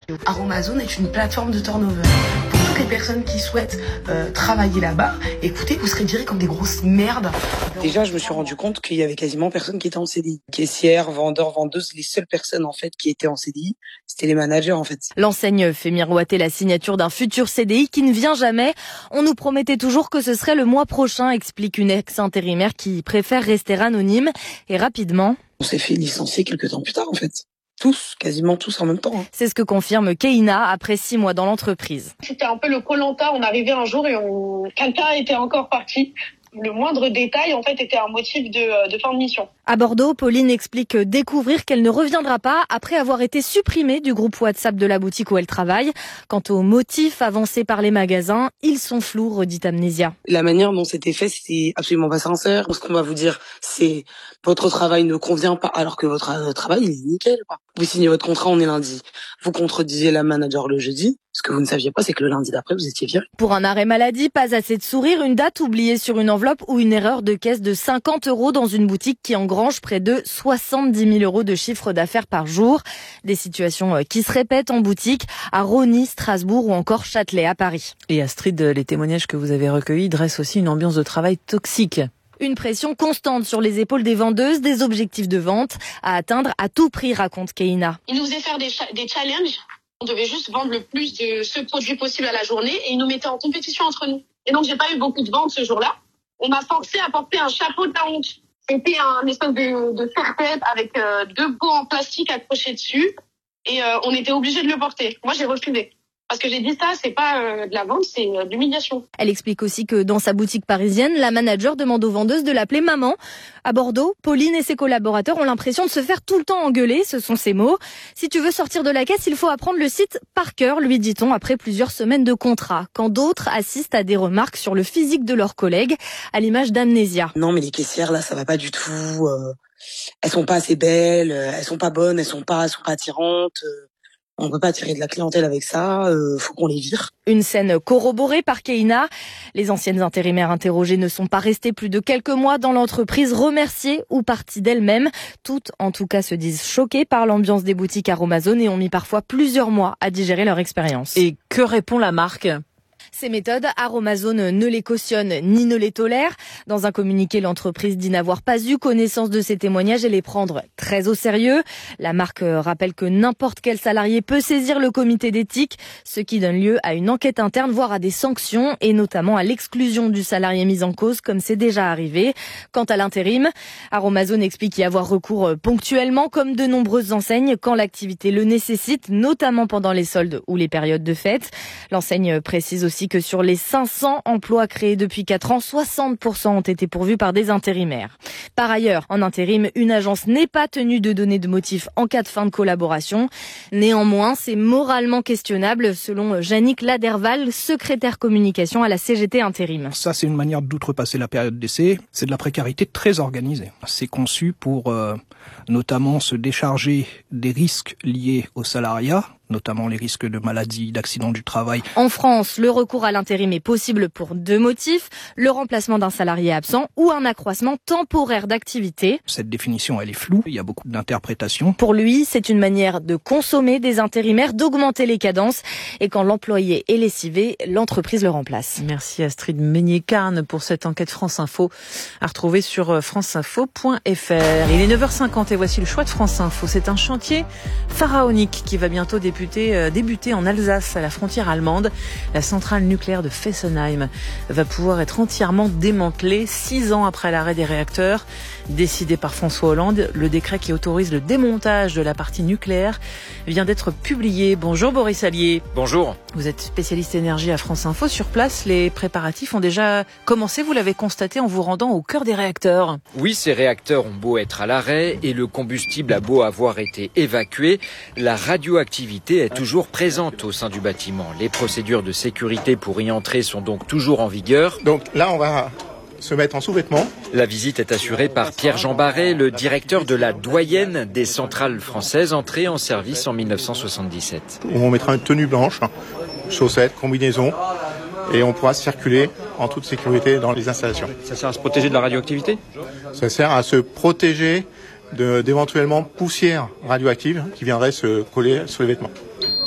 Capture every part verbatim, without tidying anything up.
Aromazone est une plateforme de turnover. Pour toutes les personnes qui souhaitent euh, travailler là-bas, écoutez, vous serez virés comme des grosses merdes. Déjà, je me suis rendu compte qu'il y avait quasiment personne qui était en C D I. Caissières, vendeurs, vendeuses, les seules personnes en fait qui étaient en C D I, c'était les managers en fait. L'enseigne fait miroiter la signature d'un futur C D I qui ne vient jamais. On nous promettait toujours que ce serait le mois prochain, explique une ex-intérimaire qui préfère rester anonyme. Et rapidement, on s'est fait licencier quelques temps plus tard en fait. Tous, quasiment tous en même temps. Hein. C'est ce que confirme Keïna après six mois dans l'entreprise. C'était un peu le Koh-Lanta, on arrivait un jour et on... quelqu'un était encore parti. Le moindre détail, en fait, était un motif de, de fin de mission. À Bordeaux, Pauline explique découvrir qu'elle ne reviendra pas après avoir été supprimée du groupe WhatsApp de la boutique où elle travaille. Quant aux motifs avancés par les magasins, ils sont flous, redit Amnésia. La manière dont c'était fait, c'était absolument pas sincère. Ce qu'on va vous dire, c'est votre travail ne convient pas, alors que votre travail, il est nickel, quoi. Vous signez votre contrat, on est lundi. Vous contredisez la manager le jeudi. Ce que vous ne saviez pas, c'est que le lundi d'après, vous étiez viré. Pour un arrêt maladie, pas assez de sourire, une date oubliée sur une enveloppe ou une erreur de caisse de cinquante euros dans une boutique qui engrange près de soixante-dix mille euros de chiffre d'affaires par jour. Des situations qui se répètent en boutique à Rosny, Strasbourg ou encore Châtelet à Paris. Et Astrid, les témoignages que vous avez recueillis dressent aussi une ambiance de travail toxique. Une pression constante sur les épaules des vendeuses, des objectifs de vente à atteindre à tout prix, raconte Keïna. Ils nous faisaient faire des, cha- des challenges. On devait juste vendre le plus de ce produit possible à la journée et ils nous mettaient en compétition entre nous. Et donc, j'ai pas eu beaucoup de ventes ce jour-là. On m'a forcé à porter un chapeau de la honte. C'était un espèce de, de serre-tête avec euh, deux pots en plastique accrochés dessus et euh, on était obligé de le porter. Moi, j'ai refusé. Parce que j'ai dit ça, c'est pas euh, de la vente, c'est euh, de l'humiliation. Elle explique aussi que dans sa boutique parisienne, la manager demande aux vendeuses de l'appeler maman. À Bordeaux, Pauline et ses collaborateurs ont l'impression de se faire tout le temps engueuler, ce sont ses mots. Si tu veux sortir de la caisse, il faut apprendre le site par cœur, lui dit-on, après plusieurs semaines de contrat. Quand d'autres assistent à des remarques sur le physique de leurs collègues, à l'image d'Amnésia. Non, mais les caissières, là, ça va pas du tout. Euh, elles sont pas assez belles, elles sont pas bonnes, elles sont pas, elles sont pas attirantes. Euh. On ne peut pas attirer de la clientèle avec ça, euh, faut qu'on les vire. Une scène corroborée par Keïna. Les anciennes intérimaires interrogées ne sont pas restées plus de quelques mois dans l'entreprise, remerciées ou parties d'elles-mêmes. Toutes, en tout cas, se disent choquées par l'ambiance des boutiques Aromazone et ont mis parfois plusieurs mois à digérer leur expérience. Et que répond la marque ? Ces méthodes, Aromazone ne les cautionne ni ne les tolère. Dans un communiqué, l'entreprise dit n'avoir pas eu connaissance de ces témoignages et les prendre très au sérieux. La marque rappelle que n'importe quel salarié peut saisir le comité d'éthique, ce qui donne lieu à une enquête interne, voire à des sanctions, et notamment à l'exclusion du salarié mis en cause, comme c'est déjà arrivé. Quant à l'intérim, Aromazone explique y avoir recours ponctuellement, comme de nombreuses enseignes, quand l'activité le nécessite, notamment pendant les soldes ou les périodes de fête. L'enseigne précise aussi que sur les cinq cents emplois créés depuis quatre ans, soixante pour cent ont été pourvus par des intérimaires. Par ailleurs, en intérim, une agence n'est pas tenue de donner de motifs en cas de fin de collaboration. Néanmoins, c'est moralement questionnable, selon Yannick Laderval, secrétaire communication à la C G T Intérim. Ça, c'est une manière d'outrepasser la période d'essai. C'est de la précarité très organisée. C'est conçu pour euh, notamment se décharger des risques liés au salariat, notamment les risques de maladie, d'accident du travail. En France, le recours à l'intérim est possible pour deux motifs, le remplacement d'un salarié absent ou un accroissement temporaire d'activité. Cette définition, elle est floue, il y a beaucoup d'interprétations. Pour lui, c'est une manière de consommer des intérimaires, d'augmenter les cadences, et quand l'employé est lessivé, l'entreprise le remplace. Merci Astrid Meignet-Carne pour cette enquête France Info à retrouver sur franceinfo point f r. Il est neuf heures cinquante et voici le choix de France Info. C'est un chantier pharaonique qui va bientôt débuter débuté en Alsace, à la frontière allemande. La centrale nucléaire de Fessenheim va pouvoir être entièrement démantelée six ans après l'arrêt des réacteurs. Décidé par François Hollande, le décret qui autorise le démontage de la partie nucléaire vient d'être publié. Bonjour Boris Allier. Bonjour. Vous êtes spécialiste énergie à France Info. Sur place, les préparatifs ont déjà commencé, vous l'avez constaté en vous rendant au cœur des réacteurs. Oui, ces réacteurs ont beau être à l'arrêt et le combustible a beau avoir été évacué, la radioactivité est toujours présente au sein du bâtiment. Les procédures de sécurité pour y entrer sont donc toujours en vigueur. Donc là, on va se mettre en sous-vêtements. La visite est assurée par Pierre-Jean Barret, le directeur de la doyenne des centrales françaises, entrée en service en dix-neuf cent soixante-dix-sept. On mettra une tenue blanche, chaussettes, combinaisons, et on pourra circuler en toute sécurité dans les installations. Ça sert à se protéger de la radioactivité ? Ça sert à se protéger de, d'éventuellement poussière radioactive qui viendrait se coller sur les vêtements.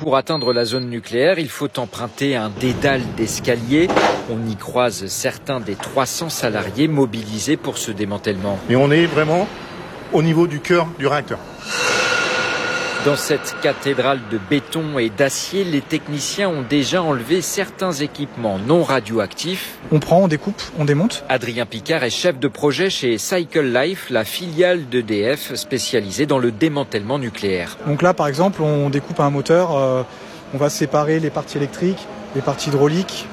Pour atteindre la zone nucléaire, il faut emprunter un dédale d'escalier. On y croise certains des trois cents salariés mobilisés pour ce démantèlement. Et on est vraiment au niveau du cœur du réacteur. Dans cette cathédrale de béton et d'acier, les techniciens ont déjà enlevé certains équipements non radioactifs. On prend, on découpe, on démonte. Adrien Picard est chef de projet chez Cycle Life, la filiale d'E D F spécialisée dans le démantèlement nucléaire. Donc là, par exemple, on découpe un moteur, euh, on va séparer les parties électriques, les parties hydrauliques.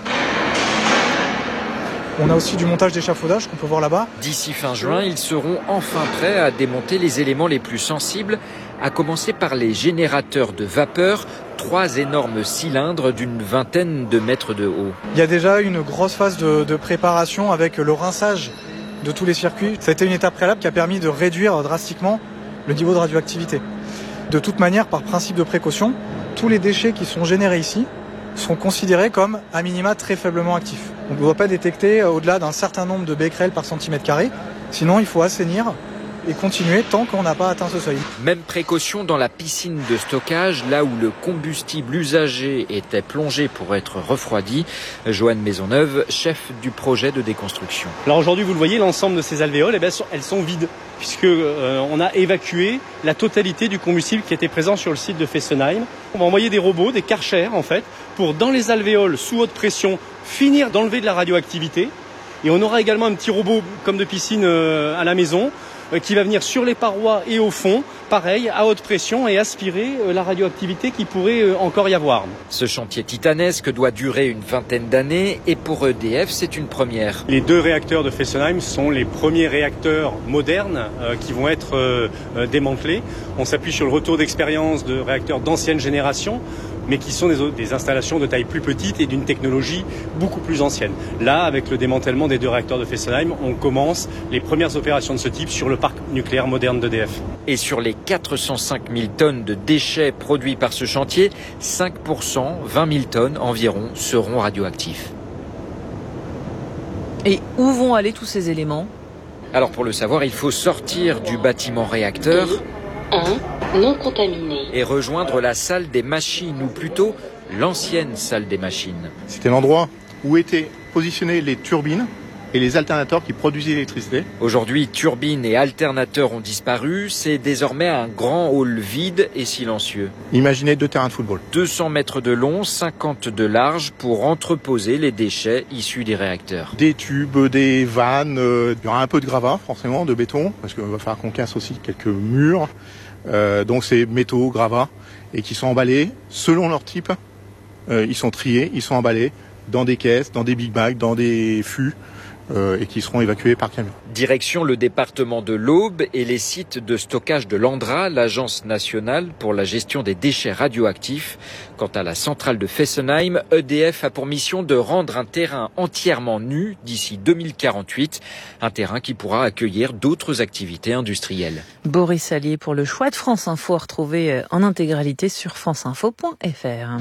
On a aussi du montage d'échafaudage qu'on peut voir là-bas. D'ici fin juin, ils seront enfin prêts à démonter les éléments les plus sensibles, à commencer par les générateurs de vapeur, trois énormes cylindres d'une vingtaine de mètres de haut. Il y a déjà une grosse phase de, de préparation avec le rinçage de tous les circuits. Ça a été une étape préalable qui a permis de réduire drastiquement le niveau de radioactivité. De toute manière, par principe de précaution, tous les déchets qui sont générés ici seront considérés comme à minima très faiblement actifs. On ne doit pas détecter au-delà d'un certain nombre de becquerels par centimètre carré, sinon il faut assainir et continuer tant qu'on n'a pas atteint ce seuil. Même précaution dans la piscine de stockage, là où le combustible usagé était plongé pour être refroidi. Joanne Maisonneuve, chef du projet de déconstruction. Alors aujourd'hui, vous le voyez, l'ensemble de ces alvéoles, eh bien, elles sont vides, puisque euh, on a évacué la totalité du combustible qui était présent sur le site de Fessenheim. On va envoyer des robots, des Karcher en fait, pour dans les alvéoles sous haute pression finir d'enlever de la radioactivité. Et on aura également un petit robot comme de piscine euh, à la maison, qui va venir sur les parois et au fond, pareil, à haute pression et aspirer la radioactivité qui pourrait encore y avoir. Ce chantier titanesque doit durer une vingtaine d'années et pour E D F, c'est une première. Les deux réacteurs de Fessenheim sont les premiers réacteurs modernes euh, qui vont être euh, démantelés. On s'appuie sur le retour d'expérience de réacteurs d'ancienne génération, mais qui sont des, des installations de taille plus petite et d'une technologie beaucoup plus ancienne. Là, avec le démantèlement des deux réacteurs de Fessenheim, on commence les premières opérations de ce type sur le parc nucléaire moderne d'E D F. Et sur les quatre cent cinq mille tonnes de déchets produits par ce chantier, cinq pour cent, vingt mille tonnes environ, seront radioactifs. Et où vont aller tous ces éléments ? Alors pour le savoir, il faut sortir du bâtiment réacteur un non contaminé et rejoindre la salle des machines, ou plutôt l'ancienne salle des machines. C'était l'endroit où étaient positionnées les turbines et les alternateurs qui produisaient l'électricité. Aujourd'hui, turbines et alternateurs ont disparu. C'est désormais un grand hall vide et silencieux. Imaginez deux terrains de football. deux cents mètres de long, cinquante de large pour entreposer les déchets issus des réacteurs. Des tubes, des vannes, euh, il y aura un peu de gravat forcément, de béton, parce qu'il va falloir qu'on casse aussi quelques murs. Euh, donc c'est métaux, gravats, et qui sont emballés selon leur type. Euh, ils sont triés, ils sont emballés dans des caisses, dans des big bags, dans des fûts. Euh, et qui seront évacués par camion. Direction le département de l'Aube et les sites de stockage de l'ANDRA, l'Agence nationale pour la gestion des déchets radioactifs. Quant à la centrale de Fessenheim, E D F a pour mission de rendre un terrain entièrement nu d'ici deux mille quarante-huit, un terrain qui pourra accueillir d'autres activités industrielles. Boris Allier pour le choix de France Info, à retrouver en intégralité sur franceinfo point f r.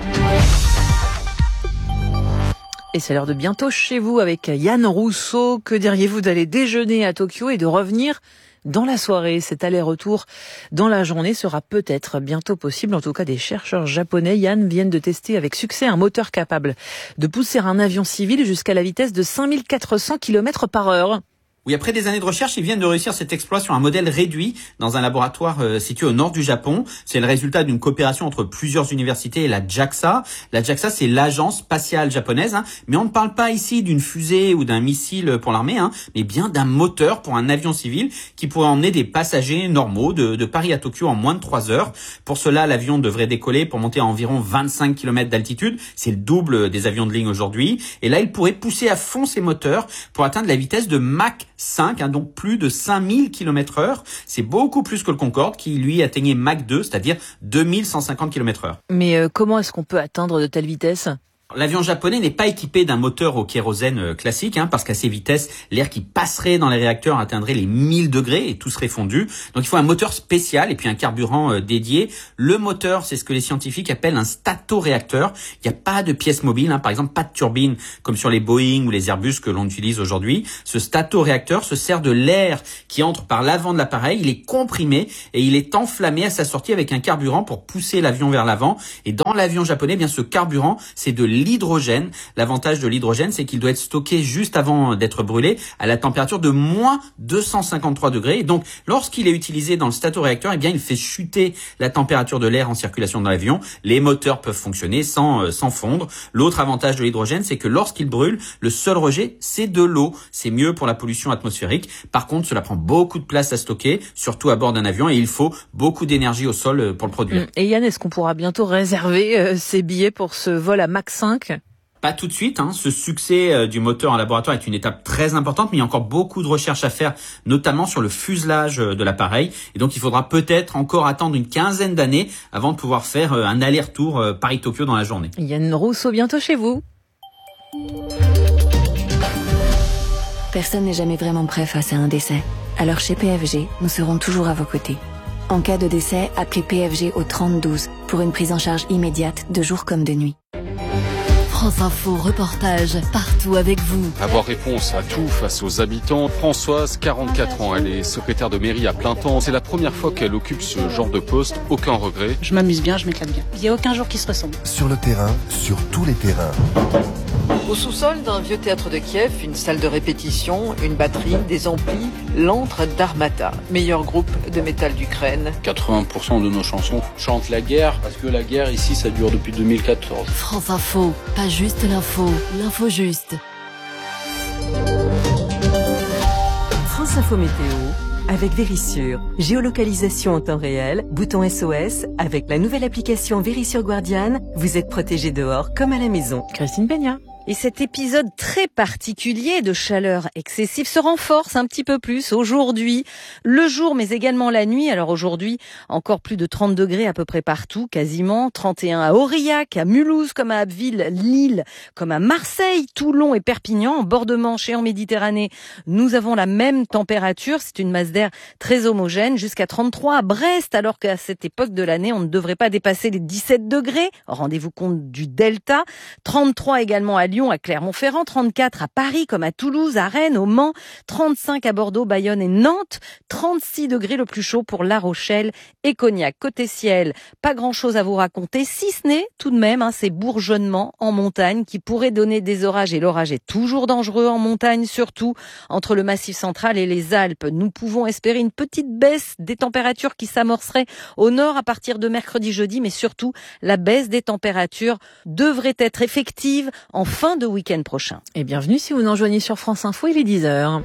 Et c'est l'heure de bientôt chez vous avec Yann Rousseau. Que diriez-vous d'aller déjeuner à Tokyo et de revenir dans la soirée? Cet aller-retour dans la journée sera peut-être bientôt possible. En tout cas, des chercheurs japonais, Yann, viennent de tester avec succès un moteur capable de pousser un avion civil jusqu'à la vitesse de cinq mille quatre cents kilomètres par heure. Oui, après des années de recherche, ils viennent de réussir cet exploit sur un modèle réduit dans un laboratoire euh, situé au nord du Japon. C'est le résultat d'une coopération entre plusieurs universités et la JAXA. La JAXA, c'est l'agence spatiale japonaise, hein, mais on ne parle pas ici d'une fusée ou d'un missile pour l'armée, hein, mais bien d'un moteur pour un avion civil qui pourrait emmener des passagers normaux de, de Paris à Tokyo en moins de trois heures. Pour cela, l'avion devrait décoller pour monter à environ vingt-cinq kilomètres d'altitude. C'est le double des avions de ligne aujourd'hui. Et là, il pourrait pousser à fond ses moteurs pour atteindre la vitesse de Mach cinq, hein, donc plus de cinq mille kilomètres heure. C'est beaucoup plus que le Concorde qui, lui, atteignait Mach deux, c'est-à-dire deux mille cent cinquante kilomètres heure. Mais euh, comment est-ce qu'on peut atteindre de telles vitesses ? L'avion japonais n'est pas équipé d'un moteur au kérosène classique, hein, parce qu'à ces vitesses, l'air qui passerait dans les réacteurs atteindrait les mille degrés et tout serait fondu. Donc il faut un moteur spécial et puis un carburant euh, dédié. Le moteur, c'est ce que les scientifiques appellent un statoréacteur. Il n'y a pas de pièce mobile, hein, par exemple pas de turbine comme sur les Boeing ou les Airbus que l'on utilise aujourd'hui. Ce statoréacteur se sert de l'air qui entre par l'avant de l'appareil, il est comprimé et il est enflammé à sa sortie avec un carburant pour pousser l'avion vers l'avant. Et dans l'avion japonais, eh bien ce carburant, c'est de l'hydrogène. L'avantage de l'hydrogène, c'est qu'il doit être stocké juste avant d'être brûlé à la température de moins deux cent cinquante-trois degrés. Et donc, lorsqu'il est utilisé dans le statoréacteur, eh bien, il fait chuter la température de l'air en circulation dans l'avion. Les moteurs peuvent fonctionner sans, euh, sans fondre. L'autre avantage de l'hydrogène, c'est que lorsqu'il brûle, le seul rejet, c'est de l'eau. C'est mieux pour la pollution atmosphérique. Par contre, cela prend beaucoup de place à stocker, surtout à bord d'un avion, et il faut beaucoup d'énergie au sol pour le produire. Et Yann, est-ce qu'on pourra bientôt réserver euh, ces billets pour ce vol à Mach cinq ? Pas tout de suite, hein. Ce succès euh, du moteur en laboratoire est une étape très importante, mais il y a encore beaucoup de recherches à faire, notamment sur le fuselage euh, de l'appareil. Et donc, il faudra peut-être encore attendre une quinzaine d'années avant de pouvoir faire euh, un aller-retour euh, Paris-Tokyo dans la journée. Yann Rousseau, bientôt chez vous. Personne n'est jamais vraiment prêt face à un décès. Alors chez P F G, nous serons toujours à vos côtés. En cas de décès, appelez P F G au trente douze pour une prise en charge immédiate de jour comme de nuit. France Info reportage partout avec vous. Avoir réponse à tout face aux habitants. Françoise, quarante-quatre ans, elle est secrétaire de mairie à plein temps. C'est la première fois qu'elle occupe ce genre de poste. Aucun regret. Je m'amuse bien, je m'éclate bien. Il n'y a aucun jour qui se ressemble. Sur le terrain, sur tous les terrains. Au sous-sol d'un vieux théâtre de Kiev, une salle de répétition, une batterie, des amplis, l'antre d'Armata, meilleur groupe de métal d'Ukraine. quatre-vingts pour cent de nos chansons chantent la guerre, parce que la guerre ici ça dure depuis deux mille quatorze. France Info, pas juste l'info, l'info juste. France Info Météo avec Vérissure. Géolocalisation en temps réel, bouton S O S. Avec la nouvelle application Vérissure Guardian, vous êtes protégé dehors comme à la maison. Christine Beigna. Et cet épisode très particulier de chaleur excessive se renforce un petit peu plus aujourd'hui, le jour mais également la nuit. Alors aujourd'hui, encore plus de trente degrés à peu près partout, quasiment trente et un à Aurillac, à Mulhouse comme à Abbeville, Lille comme à Marseille, Toulon et Perpignan. En bord de Manche et en Méditerranée, nous avons la même température. C'est une masse d'air très homogène, jusqu'à trente-trois à Brest, alors qu'à cette époque de l'année, on ne devrait pas dépasser les dix-sept degrés. Rendez-vous compte du delta. trente-trois également à Lyon, à Clermont-Ferrand, trente-quatre à Paris comme à Toulouse, à Rennes, au Mans, trente-cinq à Bordeaux, Bayonne et Nantes, trente-six degrés le plus chaud pour La Rochelle et Cognac. Côté ciel, pas grand-chose à vous raconter, si ce n'est tout de même hein, ces bourgeonnements en montagne qui pourraient donner des orages, et l'orage est toujours dangereux en montagne, surtout entre le Massif central et les Alpes. Nous pouvons espérer une petite baisse des températures qui s'amorcerait au nord à partir de mercredi, jeudi, mais surtout la baisse des températures devrait être effective en fin de week-end prochain. Et bienvenue si vous nous rejoignez sur France Info, il est dix heures.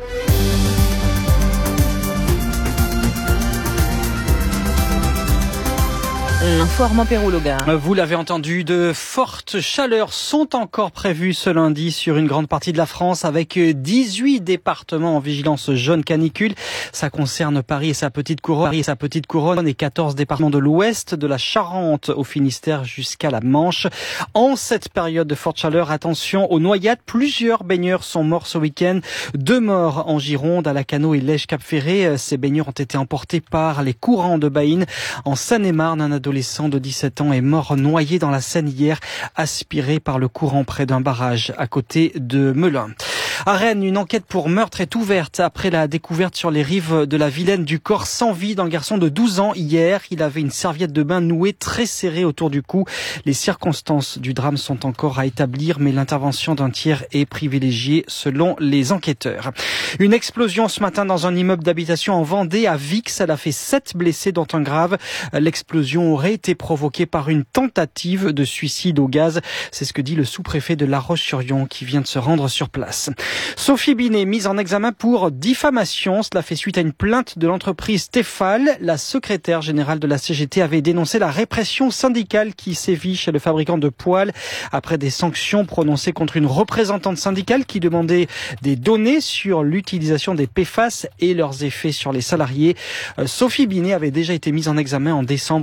L'info Armand Perrault-Loga. Vous l'avez entendu, de fortes chaleurs sont encore prévues ce lundi sur une grande partie de la France avec dix-huit départements en vigilance jaune canicule. Ça concerne Paris et sa petite couronne, Paris et sa petite couronne et quatorze départements de l'ouest, de la Charente au Finistère jusqu'à la Manche. En cette période de forte chaleur, attention aux noyades. Plusieurs baigneurs sont morts ce week-end. Deux morts en Gironde, à Lacanau et Lège-Cap-Ferré. Ces baigneurs ont été emportés par les courants de Baïne. En Seine-et-Marne, un adolescent de dix-sept ans est mort noyé dans la Seine hier, aspiré par le courant près d'un barrage à côté de Melun. À Rennes, une enquête pour meurtre est ouverte après la découverte sur les rives de la Vilaine du corps sans vie d'un garçon de douze ans hier. Il avait une serviette de bain nouée très serrée autour du cou. Les circonstances du drame sont encore à établir, mais l'intervention d'un tiers est privilégiée selon les enquêteurs. Une explosion ce matin dans un immeuble d'habitation en Vendée à Vix. Elle a fait sept blessés dont un grave. L'explosion aurait été provoquée par une tentative de suicide au gaz. C'est ce que dit le sous-préfet de La Roche-sur-Yon qui vient de se rendre sur place. Sophie Binet, mise en examen pour diffamation. Cela fait suite à une plainte de l'entreprise Tefal. La secrétaire générale de la C G T avait dénoncé la répression syndicale qui sévit chez le fabricant de poêles après des sanctions prononcées contre une représentante syndicale qui demandait des données sur l'utilisation des P F A S et leurs effets sur les salariés. Sophie Binet avait déjà été mise en examen en décembre pour injustice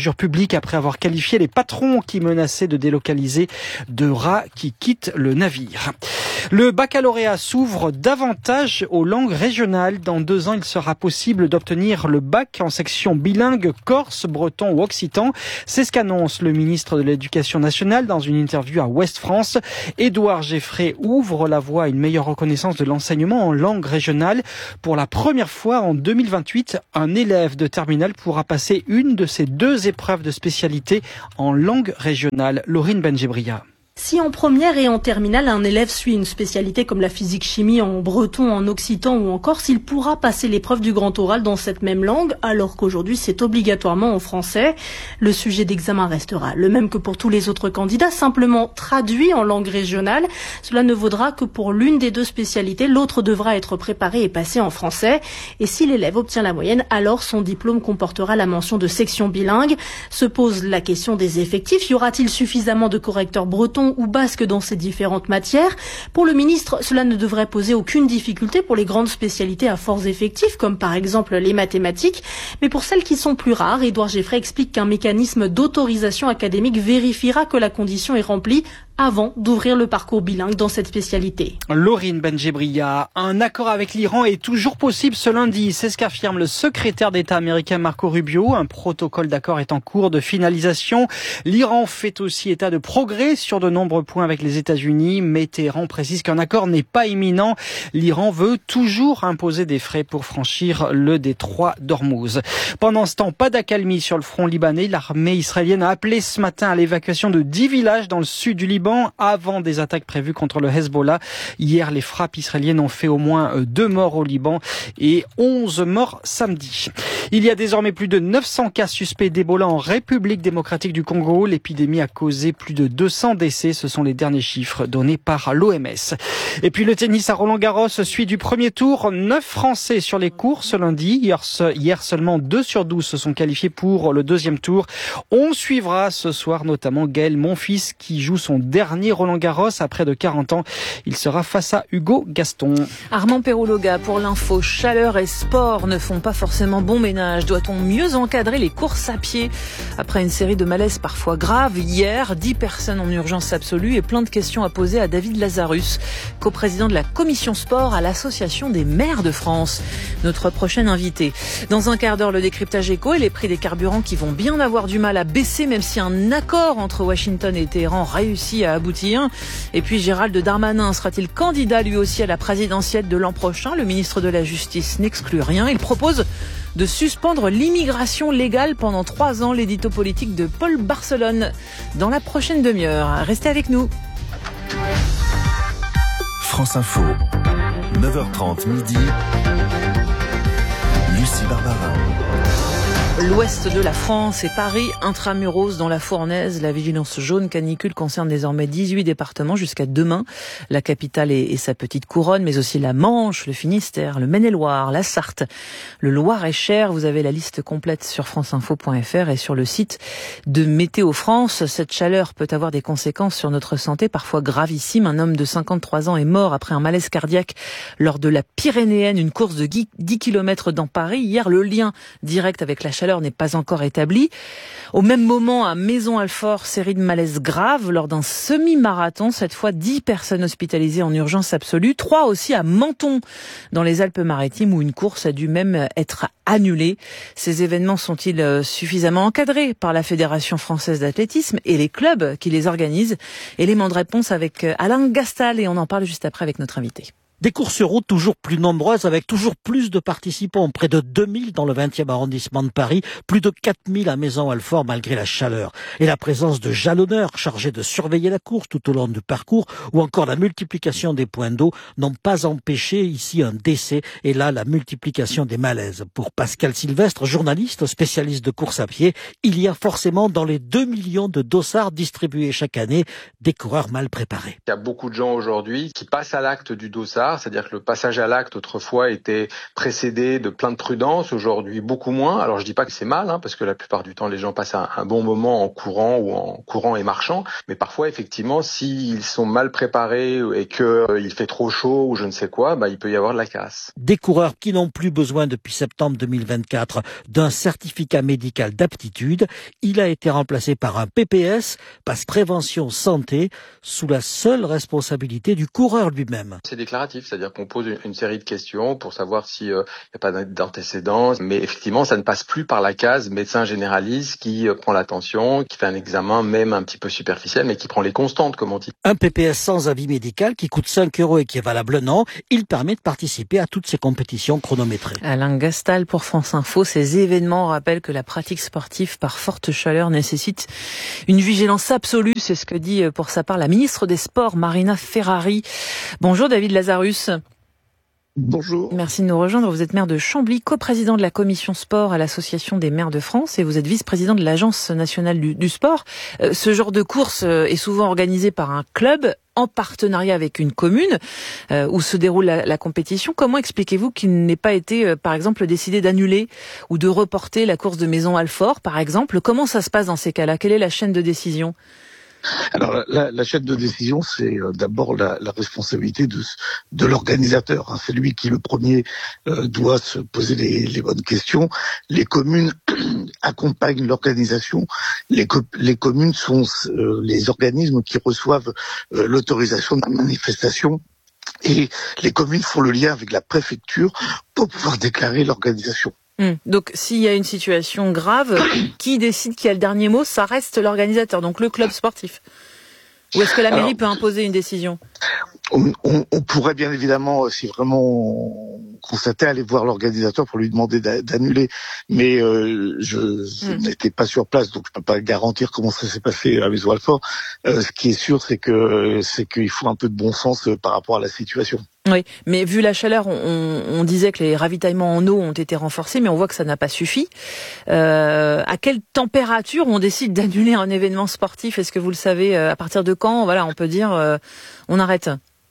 l'injure publique après avoir qualifié les patrons qui menaçaient de délocaliser de rats qui quittent le navire. Le baccalauréat s'ouvre davantage aux langues régionales. Dans deux ans, il sera possible d'obtenir le bac en section bilingue corse, breton ou occitan. C'est ce qu'annonce le ministre de l'Éducation nationale dans une interview à Ouest France. Édouard Geffray ouvre la voie à une meilleure reconnaissance de l'enseignement en langue régionale. Pour la première fois en deux mille vingt-huit, un élève de terminale pourra passer une de ces deux épreuves de spécialité en langue régionale. Laurine Benjebria. Si en première et en terminale, un élève suit une spécialité comme la physique-chimie en breton, en occitan ou en corse, il pourra passer l'épreuve du grand oral dans cette même langue, alors qu'aujourd'hui c'est obligatoirement en français. Le sujet d'examen restera le même que pour tous les autres candidats, simplement traduit en langue régionale. Cela ne vaudra que pour l'une des deux spécialités, l'autre devra être préparé et passé en français. Et si l'élève obtient la moyenne, alors son diplôme comportera la mention de section bilingue. Se pose la question des effectifs. Y aura-t-il suffisamment de correcteurs bretons ou basque dans ces différentes matières? Pour le ministre, cela ne devrait poser aucune difficulté pour les grandes spécialités à forts effectifs, comme par exemple les mathématiques. Mais pour celles qui sont plus rares, Édouard Geffray explique qu'un mécanisme d'autorisation académique vérifiera que la condition est remplie avant d'ouvrir le parcours bilingue dans cette spécialité. Laurine Benjebria, un accord avec l'Iran est toujours possible ce lundi. C'est ce qu'affirme le secrétaire d'État américain Marco Rubio. Un protocole d'accord est en cours de finalisation. L'Iran fait aussi état de progrès sur de nombreux points avec les États-Unis, mais Téhéran précise qu'un accord n'est pas imminent. L'Iran veut toujours imposer des frais pour franchir le détroit d'Ormuz. Pendant ce temps, pas d'accalmie sur le front libanais. L'armée israélienne a appelé ce matin à l'évacuation de dix villages dans le sud du Liban avant des attaques prévues contre le Hezbollah. Hier, les frappes israéliennes ont fait au moins deux morts au Liban et onze morts samedi. Il y a désormais plus de neuf cents cas suspects d'Ebola en République démocratique du Congo. L'épidémie a causé plus de deux cents décès. Ce sont les derniers chiffres donnés par l'O M S. Et puis le tennis à Roland-Garros suit du premier tour. Neuf Français sur les courses lundi. Hier, hier seulement deux sur douze se sont qualifiés pour le deuxième tour. On suivra ce soir notamment Gaël Monfils qui joue son dernier Roland-Garros à près de quarante ans. Il sera face à Hugo Gaston. Armand Perrologa pour l'info. Chaleur et sport ne font pas forcément bon ménage. Doit-on mieux encadrer les courses à pied? Après une série de malaises parfois graves, hier, dix personnes en urgence absolue et plein de questions à poser à David Lazarus, coprésident de la commission sport à l'Association des maires de France. Notre prochain invité. Dans un quart d'heure, le décryptage éco et les prix des carburants qui vont bien avoir du mal à baisser, même si un accord entre Washington et Téhéran réussit à aboutir. Et puis Gérald Darmanin sera-t-il candidat lui aussi à la présidentielle de l'an prochain? Le ministre de la Justice n'exclut rien. Il propose de suspendre l'immigration légale pendant trois ans. L'édito politique de Paul Barcelone dans la prochaine demi-heure. Restez avec nous. France Info, neuf heures trente midi. Lucie Barbarin. L'ouest de la France et Paris, intramuros dans la Fournaise. La vigilance jaune canicule concerne désormais dix-huit départements jusqu'à demain. La capitale et, et sa petite couronne, mais aussi la Manche, le Finistère, le Maine-et-Loire, la Sarthe, le Loir-et-Cher. Vous avez la liste complète sur franceinfo point f r et sur le site de Météo France. Cette chaleur peut avoir des conséquences sur notre santé, parfois gravissimes. Un homme de cinquante-trois ans est mort après un malaise cardiaque lors de la Pyrénéenne, une course de dix kilomètres dans Paris. Hier, le lien direct avec la chaleur n'est pas encore établi. Au même moment, à Maison-Alfort, série de malaises graves lors d'un semi-marathon. Cette fois, dix personnes hospitalisées en urgence absolue. Trois aussi à Menton, dans les Alpes-Maritimes, où une course a dû même être annulée. Ces événements sont-ils suffisamment encadrés par la Fédération française d'athlétisme et les clubs qui les organisent? Élément de réponse avec Alain Gastal et on en parle juste après avec notre invité. Des courses routes toujours plus nombreuses avec toujours plus de participants, près de deux mille dans le vingtième arrondissement de Paris, plus de quatre mille à Maison-Alfort malgré la chaleur. Et la présence de jalonneurs chargés de surveiller la course tout au long du parcours ou encore la multiplication des points d'eau n'ont pas empêché ici un décès et là la multiplication des malaises. Pour Pascal Sylvestre, journaliste spécialiste de course à pied, il y a forcément dans les deux millions de dossards distribués chaque année des coureurs mal préparés. Il y a beaucoup de gens aujourd'hui qui passent à l'acte du dossard tard, c'est-à-dire que le passage à l'acte autrefois était précédé de plein de prudence, aujourd'hui beaucoup moins. Alors je dis pas que c'est mal, hein, parce que la plupart du temps les gens passent un, un bon moment en courant ou en courant et marchant, mais parfois effectivement s'ils sont mal préparés et que euh, il fait trop chaud ou je ne sais quoi, bah il peut y avoir de la casse. Des coureurs qui n'ont plus besoin depuis septembre deux mille vingt-quatre d'un certificat médical d'aptitude, il a été remplacé par un P P S, passe prévention santé, sous la seule responsabilité du coureur lui-même. C'est déclaratif, c'est-à-dire qu'on pose une, une série de questions pour savoir s'il n'y euh, a pas d'antécédents, mais effectivement ça ne passe plus par la case médecin généraliste qui euh, prend l'attention, qui fait un examen même un petit peu superficiel, mais qui prend les constantes comme on dit. Un P P S sans avis médical qui coûte cinq euros et qui est valable un an, il permet de participer à toutes ces compétitions chronométrées. Alain Gastal pour France Info. Ces événements rappellent que la pratique sportive par forte chaleur nécessite une vigilance absolue. C'est ce que dit pour sa part la ministre des Sports, Marina Ferrari. Bonjour David Lazarus. Bonjour. Merci de nous rejoindre. Vous êtes maire de Chambly, coprésident de la commission sport à l'Association des maires de France et vous êtes vice-président de l'Agence nationale du, du sport. Euh, ce genre de course euh, est souvent organisé par un club en partenariat avec une commune euh, où se déroule la, la compétition. Comment expliquez-vous qu'il n'ait pas été, euh, par exemple, décidé d'annuler ou de reporter la course de Maison-Alfort, par exemple? Comment ça se passe dans ces cas-là? Quelle est la chaîne de décision? Alors la, la chaîne de décision, c'est euh, d'abord la, la responsabilité de, de l'organisateur. Hein. C'est lui qui le premier euh, doit se poser les, les bonnes questions. Les communes accompagnent l'organisation. Les, co- les communes sont euh, les organismes qui reçoivent euh, l'autorisation de la manifestation. Et les communes font le lien avec la préfecture pour pouvoir déclarer l'organisation. Hum. Donc, s'il y a une situation grave, qui décide qui a le dernier mot? Ça reste l'organisateur, donc le club sportif. Ou est-ce que la mairie Alors, peut imposer une décision? on, on, on pourrait bien évidemment, si vraiment on constatait, aller voir l'organisateur pour lui demander d'annuler. Mais euh, je, je mmh. n'étais pas sur place, donc je peux pas garantir comment ça s'est passé à Maison-Alfort. Euh, ce qui est sûr, c'est que c'est qu'il faut un peu de bon sens par rapport à la situation. Oui, mais vu la chaleur, on, on disait que les ravitaillements en eau ont été renforcés, mais on voit que ça n'a pas suffi. Euh, à quelle température on décide d'annuler un événement sportif? Est-ce que vous le savez? À partir de quand, voilà, on peut dire, euh, on arrête?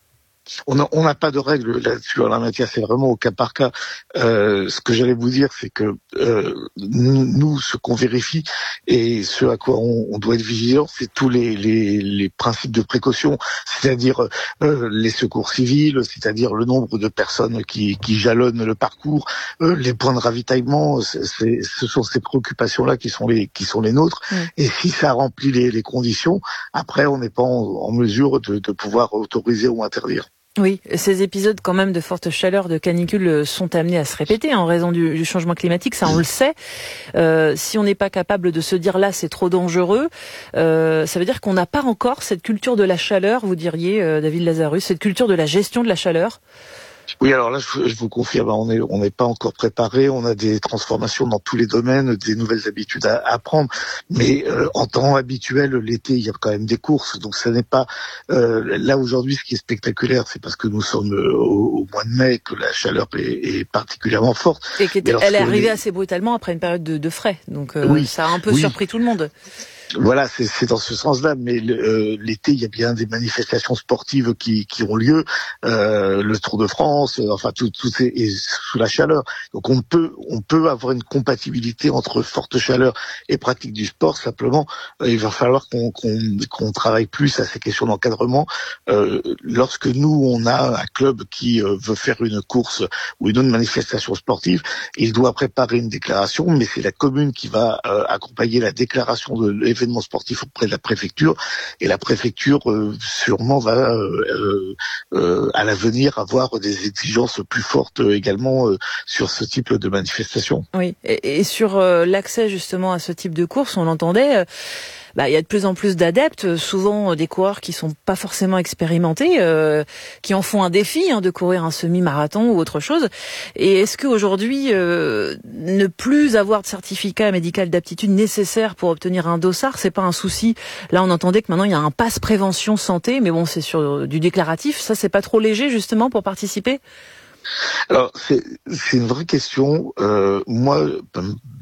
On n'a on n'a pas de règle là-dessus en la matière, c'est vraiment au cas par cas. Euh, ce que j'allais vous dire, c'est que euh, nous, ce qu'on vérifie et ce à quoi on, on doit être vigilant, c'est tous les, les, les principes de précaution, c'est-à-dire euh, les secours civils, c'est-à-dire le nombre de personnes qui, qui jalonnent le parcours, euh, les points de ravitaillement. C'est, c'est, ce sont ces préoccupations-là qui sont les qui sont les nôtres. Mmh. Et si ça remplit les, les conditions, après, on n'est pas en, en mesure de, de pouvoir autoriser ou interdire. Oui, ces épisodes quand même de forte chaleur, de canicule sont amenés à se répéter en raison du, du changement climatique, ça on le sait. Euh, si on n'est pas capable de se dire là c'est trop dangereux, euh, ça veut dire qu'on n'a pas encore cette culture de la chaleur, vous diriez euh, David Lazarus, cette culture de la gestion de la chaleur. Oui, alors là, je, je vous confirme, on est, on n'est pas encore préparé. On a des transformations dans tous les domaines, des nouvelles habitudes à, à prendre. Mais euh, en temps habituel, l'été, il y a quand même des courses. Donc, ça n'est pas euh, là aujourd'hui. Ce qui est spectaculaire, c'est parce que nous sommes euh, au, au mois de mai que la chaleur est, est particulièrement forte. Et qu'elle est arrivée assez brutalement après une période de, de frais. Donc, euh, oui, ça a un peu oui. surpris tout le monde. Voilà, c'est, c'est dans ce sens-là. Mais le, euh, l'été, il y a bien des manifestations sportives qui, qui ont lieu, euh, le Tour de France, euh, enfin tout, tout c'est et sous la chaleur. Donc on peut, on peut avoir une compatibilité entre forte chaleur et pratique du sport. Simplement, euh, il va falloir qu'on, qu'on, qu'on travaille plus à ces questions d'encadrement. Euh, lorsque nous, on a un club qui euh, veut faire une course ou une autre manifestation sportive, il doit préparer une déclaration, mais c'est la commune qui va euh, accompagner la déclaration de l'événement sportif auprès de la préfecture, et la préfecture euh, sûrement va euh, euh, à l'avenir avoir des exigences plus fortes euh, également euh, sur ce type de manifestation. Oui, et, et sur euh, l'accès justement à ce type de course, on l'entendait, euh, bah, il y a de plus en plus d'adeptes, souvent des coureurs qui sont pas forcément expérimentés, euh, qui en font un défi hein, de courir un semi-marathon ou autre chose. Et est-ce qu'aujourd'hui, euh, ne plus avoir de certificat médical d'aptitude nécessaire pour obtenir un dossard, c'est pas un souci? Là, on entendait que maintenant il y a un pass prévention santé, mais bon, c'est sur du déclaratif. Ça, c'est pas trop léger justement pour participer? Alors, c'est, c'est une vraie question. Euh, moi,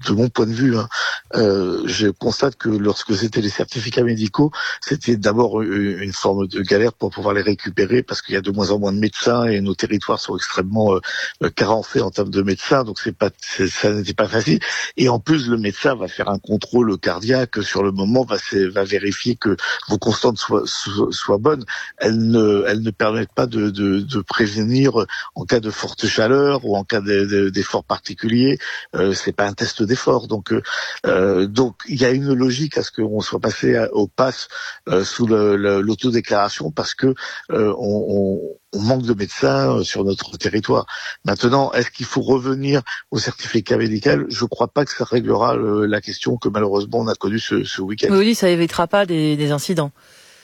de mon point de vue, hein, euh, je constate que lorsque c'était les certificats médicaux, c'était d'abord une forme de galère pour pouvoir les récupérer parce qu'il y a de moins en moins de médecins et nos territoires sont extrêmement euh, carencés en termes de médecins, donc c'est pas, c'est, ça n'était pas facile. Et en plus, le médecin va faire un contrôle cardiaque sur le moment, va, va vérifier que vos constantes soient, soient, soient bonnes. Elles ne, elles ne permettent pas de, de, de prévenir en cas de forte chaleur ou en cas de, de, d'effort particulier. Euh, c'est pas un test d'effort, donc euh, donc il y a une logique à ce qu'on soit passé à, au pass euh, sous le, le, l'autodéclaration parce que euh, on, on on manque de médecins sur notre territoire. Maintenant, est-ce qu'il faut revenir au certificat médical ? Je ne crois pas que ça réglera le, la question que malheureusement on a connue ce, ce week-end. Oui, ça évitera pas des, des incidents.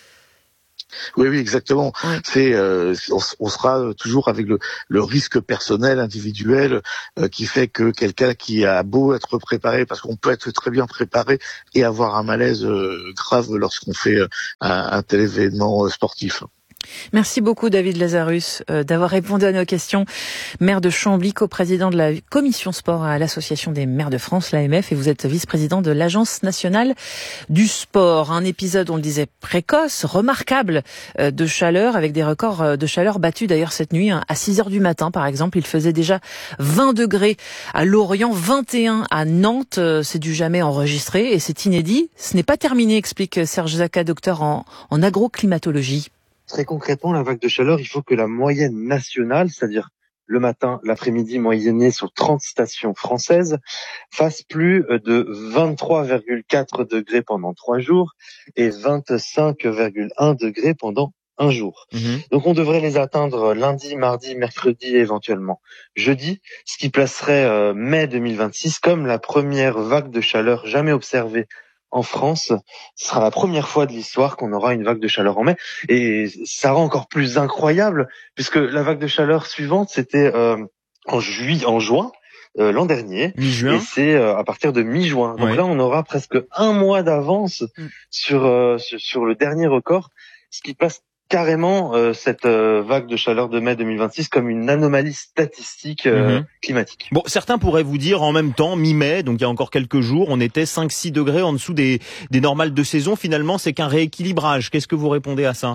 Oui, oui, exactement. Oui. C'est, euh, on, on sera toujours avec le, le risque personnel, individuel, euh, qui fait que quelqu'un qui a beau être préparé, parce qu'on peut être très bien préparé et avoir un malaise euh, grave lorsqu'on fait euh, un, un tel événement euh, sportif. Merci beaucoup David Lazarus euh, d'avoir répondu à nos questions. Maire de Chambly, coprésident de la commission sport à l'Association des maires de France, l'A M F, et vous êtes vice-président de l'Agence nationale du sport. Un épisode, on le disait, précoce, remarquable euh, de chaleur, avec des records de chaleur battus d'ailleurs cette nuit. Hein, à six heures du matin par exemple, il faisait déjà vingt degrés à Lorient, vingt et un à Nantes. Euh, c'est du jamais enregistré et c'est inédit. Ce n'est pas terminé, explique Serge Zaka, docteur en, en agroclimatologie. Très concrètement, la vague de chaleur, il faut que la moyenne nationale, c'est-à-dire le matin, l'après-midi moyennée sur trente stations françaises, fasse plus de vingt-trois virgule quatre degrés pendant trois jours et vingt-cinq virgule un degrés pendant un jour. Mmh. Donc on devrait les atteindre lundi, mardi, mercredi et éventuellement jeudi, ce qui placerait euh, mai deux mille vingt-six comme la première vague de chaleur jamais observée en France. Ce sera la première fois de l'histoire qu'on aura une vague de chaleur en mai, et ça rend encore plus incroyable puisque la vague de chaleur suivante c'était euh, en juillet, en juin euh, l'an dernier, mi-juin. Et c'est euh, à partir de mi-juin. Donc ouais. Là, on aura presque un mois d'avance mm. sur, euh, sur sur le dernier record, ce qui place carrément euh, cette euh, vague de chaleur de mai deux mille vingt-six comme une anomalie statistique euh, mmh. climatique. Bon, certains pourraient vous dire en même temps, mi-mai, donc il y a encore quelques jours, on était cinq six degrés en dessous des, des normales de saison. Finalement, c'est qu'un rééquilibrage. Qu'est-ce que vous répondez à ça ?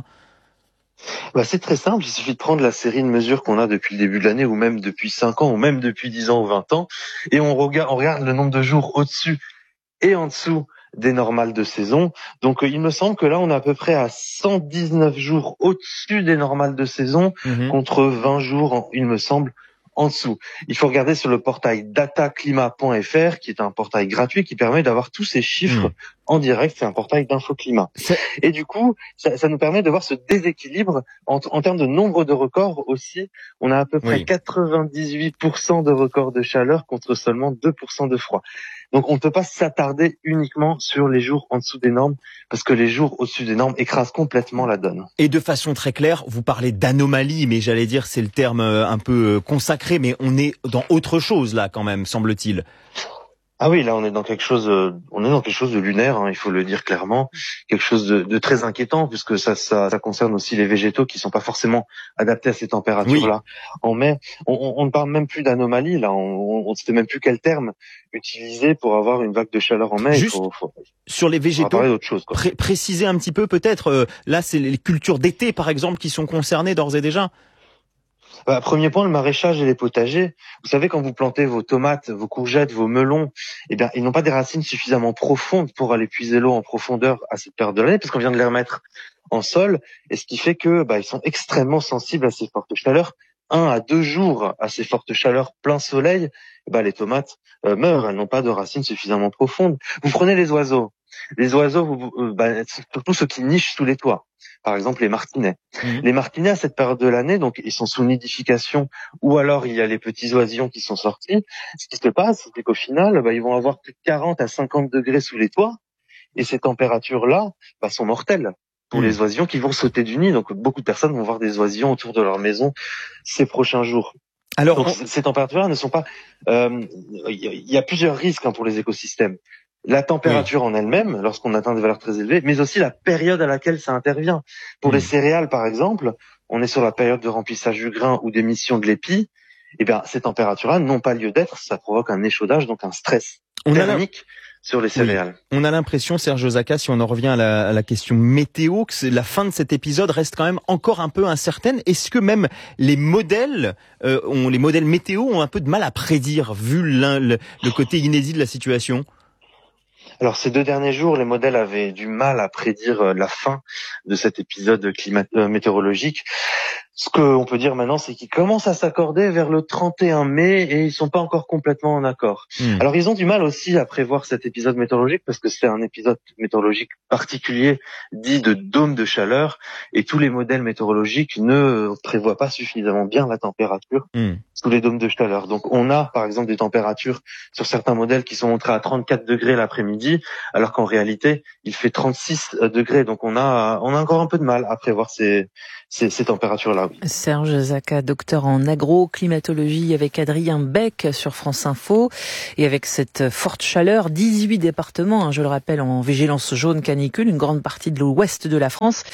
Bah, c'est très simple. Il suffit de prendre la série de mesures qu'on a depuis le début de l'année, ou même depuis cinq ans, ou même depuis dix ans ou vingt ans, et on regarde, on regarde le nombre de jours au-dessus et en dessous des normales de saison. Donc, euh, il me semble que là, on est à peu près à cent dix-neuf jours au-dessus des normales de saison, mmh. contre vingt jours, en, il me semble, en dessous. Il faut regarder sur le portail data climat point f r, qui est un portail gratuit qui permet d'avoir tous ces chiffres mmh. en direct. C'est un portail d'infoclimat. C'est... Et du coup, ça, ça nous permet de voir ce déséquilibre en, en termes de nombre de records aussi. On a à peu près oui. quatre-vingt-dix-huit pour cent de records de chaleur contre seulement deux pour cent de froid. Donc, on ne peut pas s'attarder uniquement sur les jours en dessous des normes, parce que les jours au-dessus des normes écrasent complètement la donne. Et de façon très claire, vous parlez d'anomalie, mais j'allais dire c'est le terme un peu consacré, mais on est dans autre chose là quand même, semble-t-il. Ah oui, là on est dans quelque chose, euh, on est dans quelque chose de lunaire, hein, il faut le dire clairement, quelque chose de, de très inquiétant puisque ça, ça, ça concerne aussi les végétaux qui sont pas forcément adaptés à ces températures-là. Oui. En mai, on, on, on ne parle même plus d'anomalie, là, on ne sait même plus quel terme utiliser pour avoir une vague de chaleur en mai. Juste il faut, faut, sur les végétaux, d'autre chose, quoi. Pré- préciser un petit peu peut-être. Euh, là, c'est les cultures d'été, par exemple, qui sont concernées d'ores et déjà. Bah, premier point, le maraîchage et les potagers. Vous savez, quand vous plantez vos tomates, vos courgettes, vos melons, eh bien, ils n'ont pas des racines suffisamment profondes pour aller puiser l'eau en profondeur à cette période de l'année, parce qu'on vient de les remettre en sol, et ce qui fait que, bah, ils sont extrêmement sensibles à ces fortes chaleurs. Un à deux jours à ces fortes chaleurs plein soleil, bah, les tomates euh, meurent, elles n'ont pas de racines suffisamment profondes. Vous prenez les oiseaux. Les oiseaux, vous, euh, bah, surtout ceux qui nichent sous les toits. Par exemple, les martinets. Mmh. Les martinets, à cette période de l'année, donc, ils sont sous nidification, ou alors il y a les petits oisillons qui sont sortis. Ce qui se passe, c'est qu'au final, bah, ils vont avoir plus de quarante à cinquante degrés sous les toits, et ces températures-là, bah, sont mortelles pour mmh. les oisillons qui vont sauter du nid. Donc, beaucoup de personnes vont voir des oisillons autour de leur maison ces prochains jours. Alors, donc, on... ces températures-là ne sont pas. Il euh, y, y a plusieurs risques hein, pour les écosystèmes. La température oui. en elle-même, lorsqu'on atteint des valeurs très élevées, mais aussi la période à laquelle ça intervient. Pour mmh. les céréales, par exemple, on est sur la période de remplissage du grain ou d'émission de l'épi. Eh bien, ces températures-là n'ont pas lieu d'être. Ça provoque un échaudage, donc un stress. on thermique sur les céréales. Oui. On a l'impression, Serge Zaka, si on en revient à la, à la question météo, que la fin de cet épisode reste quand même encore un peu incertaine. Est-ce que même les modèles, euh, ont, les modèles météo ont un peu de mal à prédire, vu le, le côté inédit de la situation ? Alors ces deux derniers jours, les modèles avaient du mal à prédire la fin de cet épisode climat- euh, météorologique. Ce qu'on peut dire maintenant, c'est qu'ils commencent à s'accorder vers le trente et un mai et ils sont pas encore complètement en accord. Mmh. Alors ils ont du mal aussi à prévoir cet épisode météorologique parce que c'est un épisode météorologique particulier dit de dôme de chaleur et tous les modèles météorologiques ne prévoient pas suffisamment bien la température mmh. sous les dômes de chaleur. Donc on a par exemple des températures sur certains modèles qui sont montrées à trente-quatre degrés l'après-midi alors qu'en réalité il fait trente-six degrés. Donc on a on a encore un peu de mal à prévoir ces ces, ces températures-là. Serge Zaka, docteur en agroclimatologie avec Adrien Beck sur France Info. Et avec cette forte chaleur, dix-huit départements, hein, je le rappelle, en vigilance jaune canicule, une grande partie de l'ouest de la France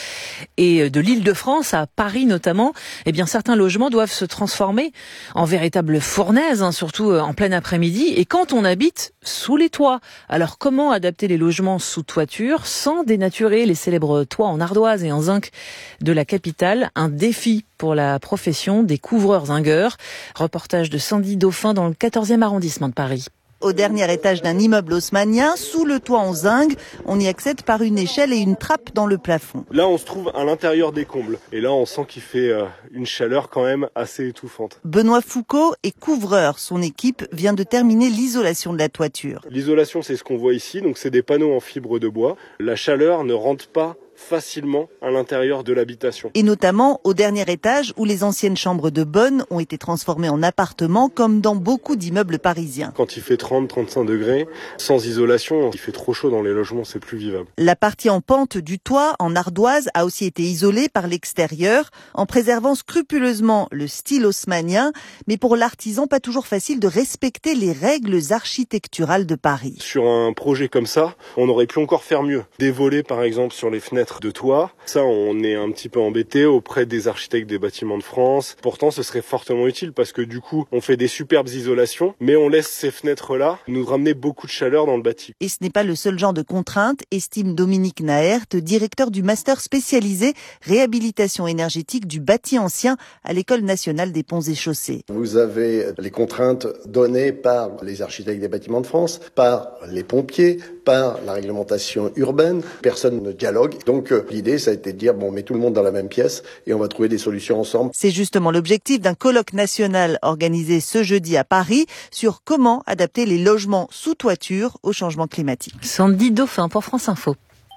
et de l'Île-de-France, à Paris notamment, eh bien certains logements doivent se transformer en véritables fournaises, hein, surtout en plein après-midi, et quand on habite sous les toits. Alors comment adapter les logements sous toiture sans dénaturer les célèbres toits en ardoise et en zinc de la capitale? Un défi pour la profession des couvreurs zingueurs. Reportage de Sandy Dauphin dans le quatorzième arrondissement de Paris. Au dernier étage d'un immeuble haussmannien, sous le toit en zinc, on y accède par une échelle et une trappe dans le plafond. Là, on se trouve à l'intérieur des combles. Et là, on sent qu'il fait euh, une chaleur quand même assez étouffante. Benoît Foucault est couvreur. Son équipe vient de terminer l'isolation de la toiture. L'isolation, c'est ce qu'on voit ici. Donc, c'est des panneaux en fibre de bois. La chaleur ne rentre pas facilement à l'intérieur de l'habitation. Et notamment au dernier étage où les anciennes chambres de bonne ont été transformées en appartements comme dans beaucoup d'immeubles parisiens. Quand il fait trente à trente-cinq degrés, sans isolation, il fait trop chaud dans les logements, c'est plus vivable. La partie en pente du toit, en ardoise, a aussi été isolée par l'extérieur en préservant scrupuleusement le style haussmannien. Mais pour l'artisan, pas toujours facile de respecter les règles architecturales de Paris. Sur un projet comme ça, on aurait pu encore faire mieux. Des volets par exemple sur les fenêtres de toit. Ça, on est un petit peu embêté auprès des architectes des bâtiments de France. Pourtant, ce serait fortement utile parce que du coup, on fait des superbes isolations, mais on laisse ces fenêtres-là nous ramener beaucoup de chaleur dans le bâti. Et ce n'est pas le seul genre de contrainte, estime Dominique Naert, directeur du master spécialisé réhabilitation énergétique du bâti ancien à l'École nationale des ponts et chaussées. Vous avez les contraintes données par les architectes des bâtiments de France, par les pompiers, par la réglementation urbaine. Personne ne dialogue. Donc euh, l'idée, ça a été de dire, bon, on met tout le monde dans la même pièce et on va trouver des solutions ensemble. C'est justement l'objectif d'un colloque national organisé ce jeudi à Paris sur comment adapter les logements sous toiture au changement climatique. Sandy Dauphin pour France Info.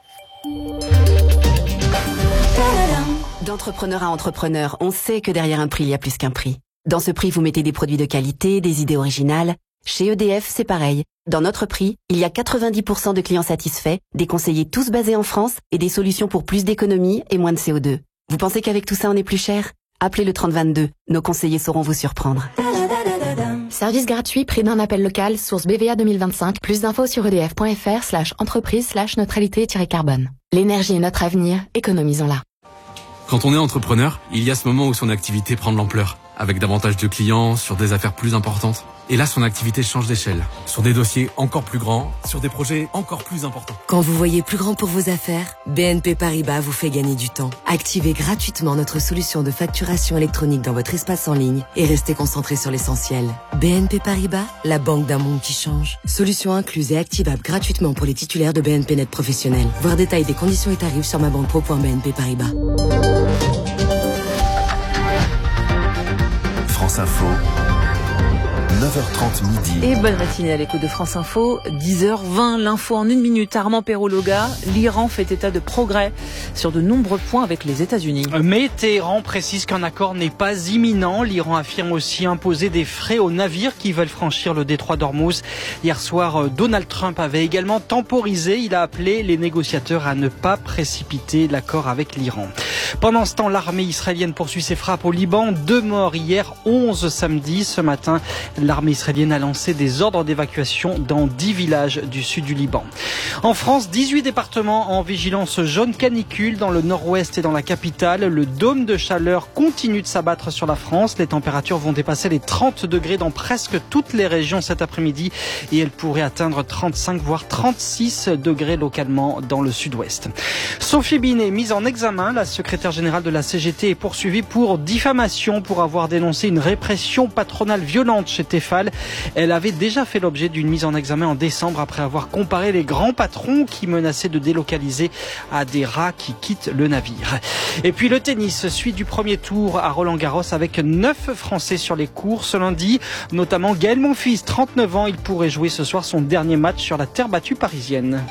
D'entrepreneur à entrepreneur, on sait que derrière un prix, il y a plus qu'un prix. Dans ce prix, vous mettez des produits de qualité, des idées originales. Chez E D F, c'est pareil. Dans notre prix, il y a quatre-vingt-dix pour cent de clients satisfaits, des conseillers tous basés en France et des solutions pour plus d'économie et moins de C O deux. Vous pensez qu'avec tout ça, on est plus cher ? Appelez le trente vingt-deux. Nos conseillers sauront vous surprendre. Service gratuit, prix d'un appel local, source B V A deux mille vingt-cinq. Plus d'infos sur edf.fr slash entreprise slash neutralité-carbone. L'énergie est notre avenir, économisons-la. Quand on est entrepreneur, il y a ce moment où son activité prend de l'ampleur, avec davantage de clients, sur des affaires plus importantes. Et là, son activité change d'échelle, sur des dossiers encore plus grands, sur des projets encore plus importants. Quand vous voyez plus grand pour vos affaires, B N P Paribas vous fait gagner du temps. Activez gratuitement notre solution de facturation électronique dans votre espace en ligne et restez concentré sur l'essentiel. B N P Paribas, la banque d'un monde qui change. Solution incluse et activable gratuitement pour les titulaires de B N P Net professionnels. Voir détails des conditions et tarifs sur ma banque pro point b n p paribas. France Info. neuf heures trente midi. Et bonne matinée à l'écoute de France Info, dix heures vingt, l'info en une minute. Armand Perrologa, l'Iran fait état de progrès sur de nombreux points avec les États-Unis. Mais Téhéran précise qu'un accord n'est pas imminent. L'Iran affirme aussi imposer des frais aux navires qui veulent franchir le détroit d'Ormuz. Hier soir, Donald Trump avait également temporisé. Il a appelé les négociateurs à ne pas précipiter l'accord avec l'Iran. Pendant ce temps, l'armée israélienne poursuit ses frappes au Liban. Deux morts hier, onze samedi. Ce matin, la l'armée israélienne a lancé des ordres d'évacuation dans dix villages du sud du Liban. En France, dix-huit départements en vigilance jaune canicule dans le nord-ouest et dans la capitale. Le dôme de chaleur continue de s'abattre sur la France. Les températures vont dépasser les trente degrés dans presque toutes les régions cet après-midi et elles pourraient atteindre trente-cinq voire trente-six degrés localement dans le sud-ouest. Sophie Binet, mise en examen, la secrétaire générale de la C G T est poursuivie pour diffamation pour avoir dénoncé une répression patronale violente chez Tefal. Elle avait déjà fait l'objet d'une mise en examen en décembre après avoir comparé les grands patrons qui menaçaient de délocaliser à des rats qui quittent le navire. Et puis le tennis suit du premier tour à Roland-Garros avec neuf Français sur les cours ce lundi, notamment Gaël Monfils, trente-neuf ans. Il pourrait jouer ce soir son dernier match sur la terre battue parisienne.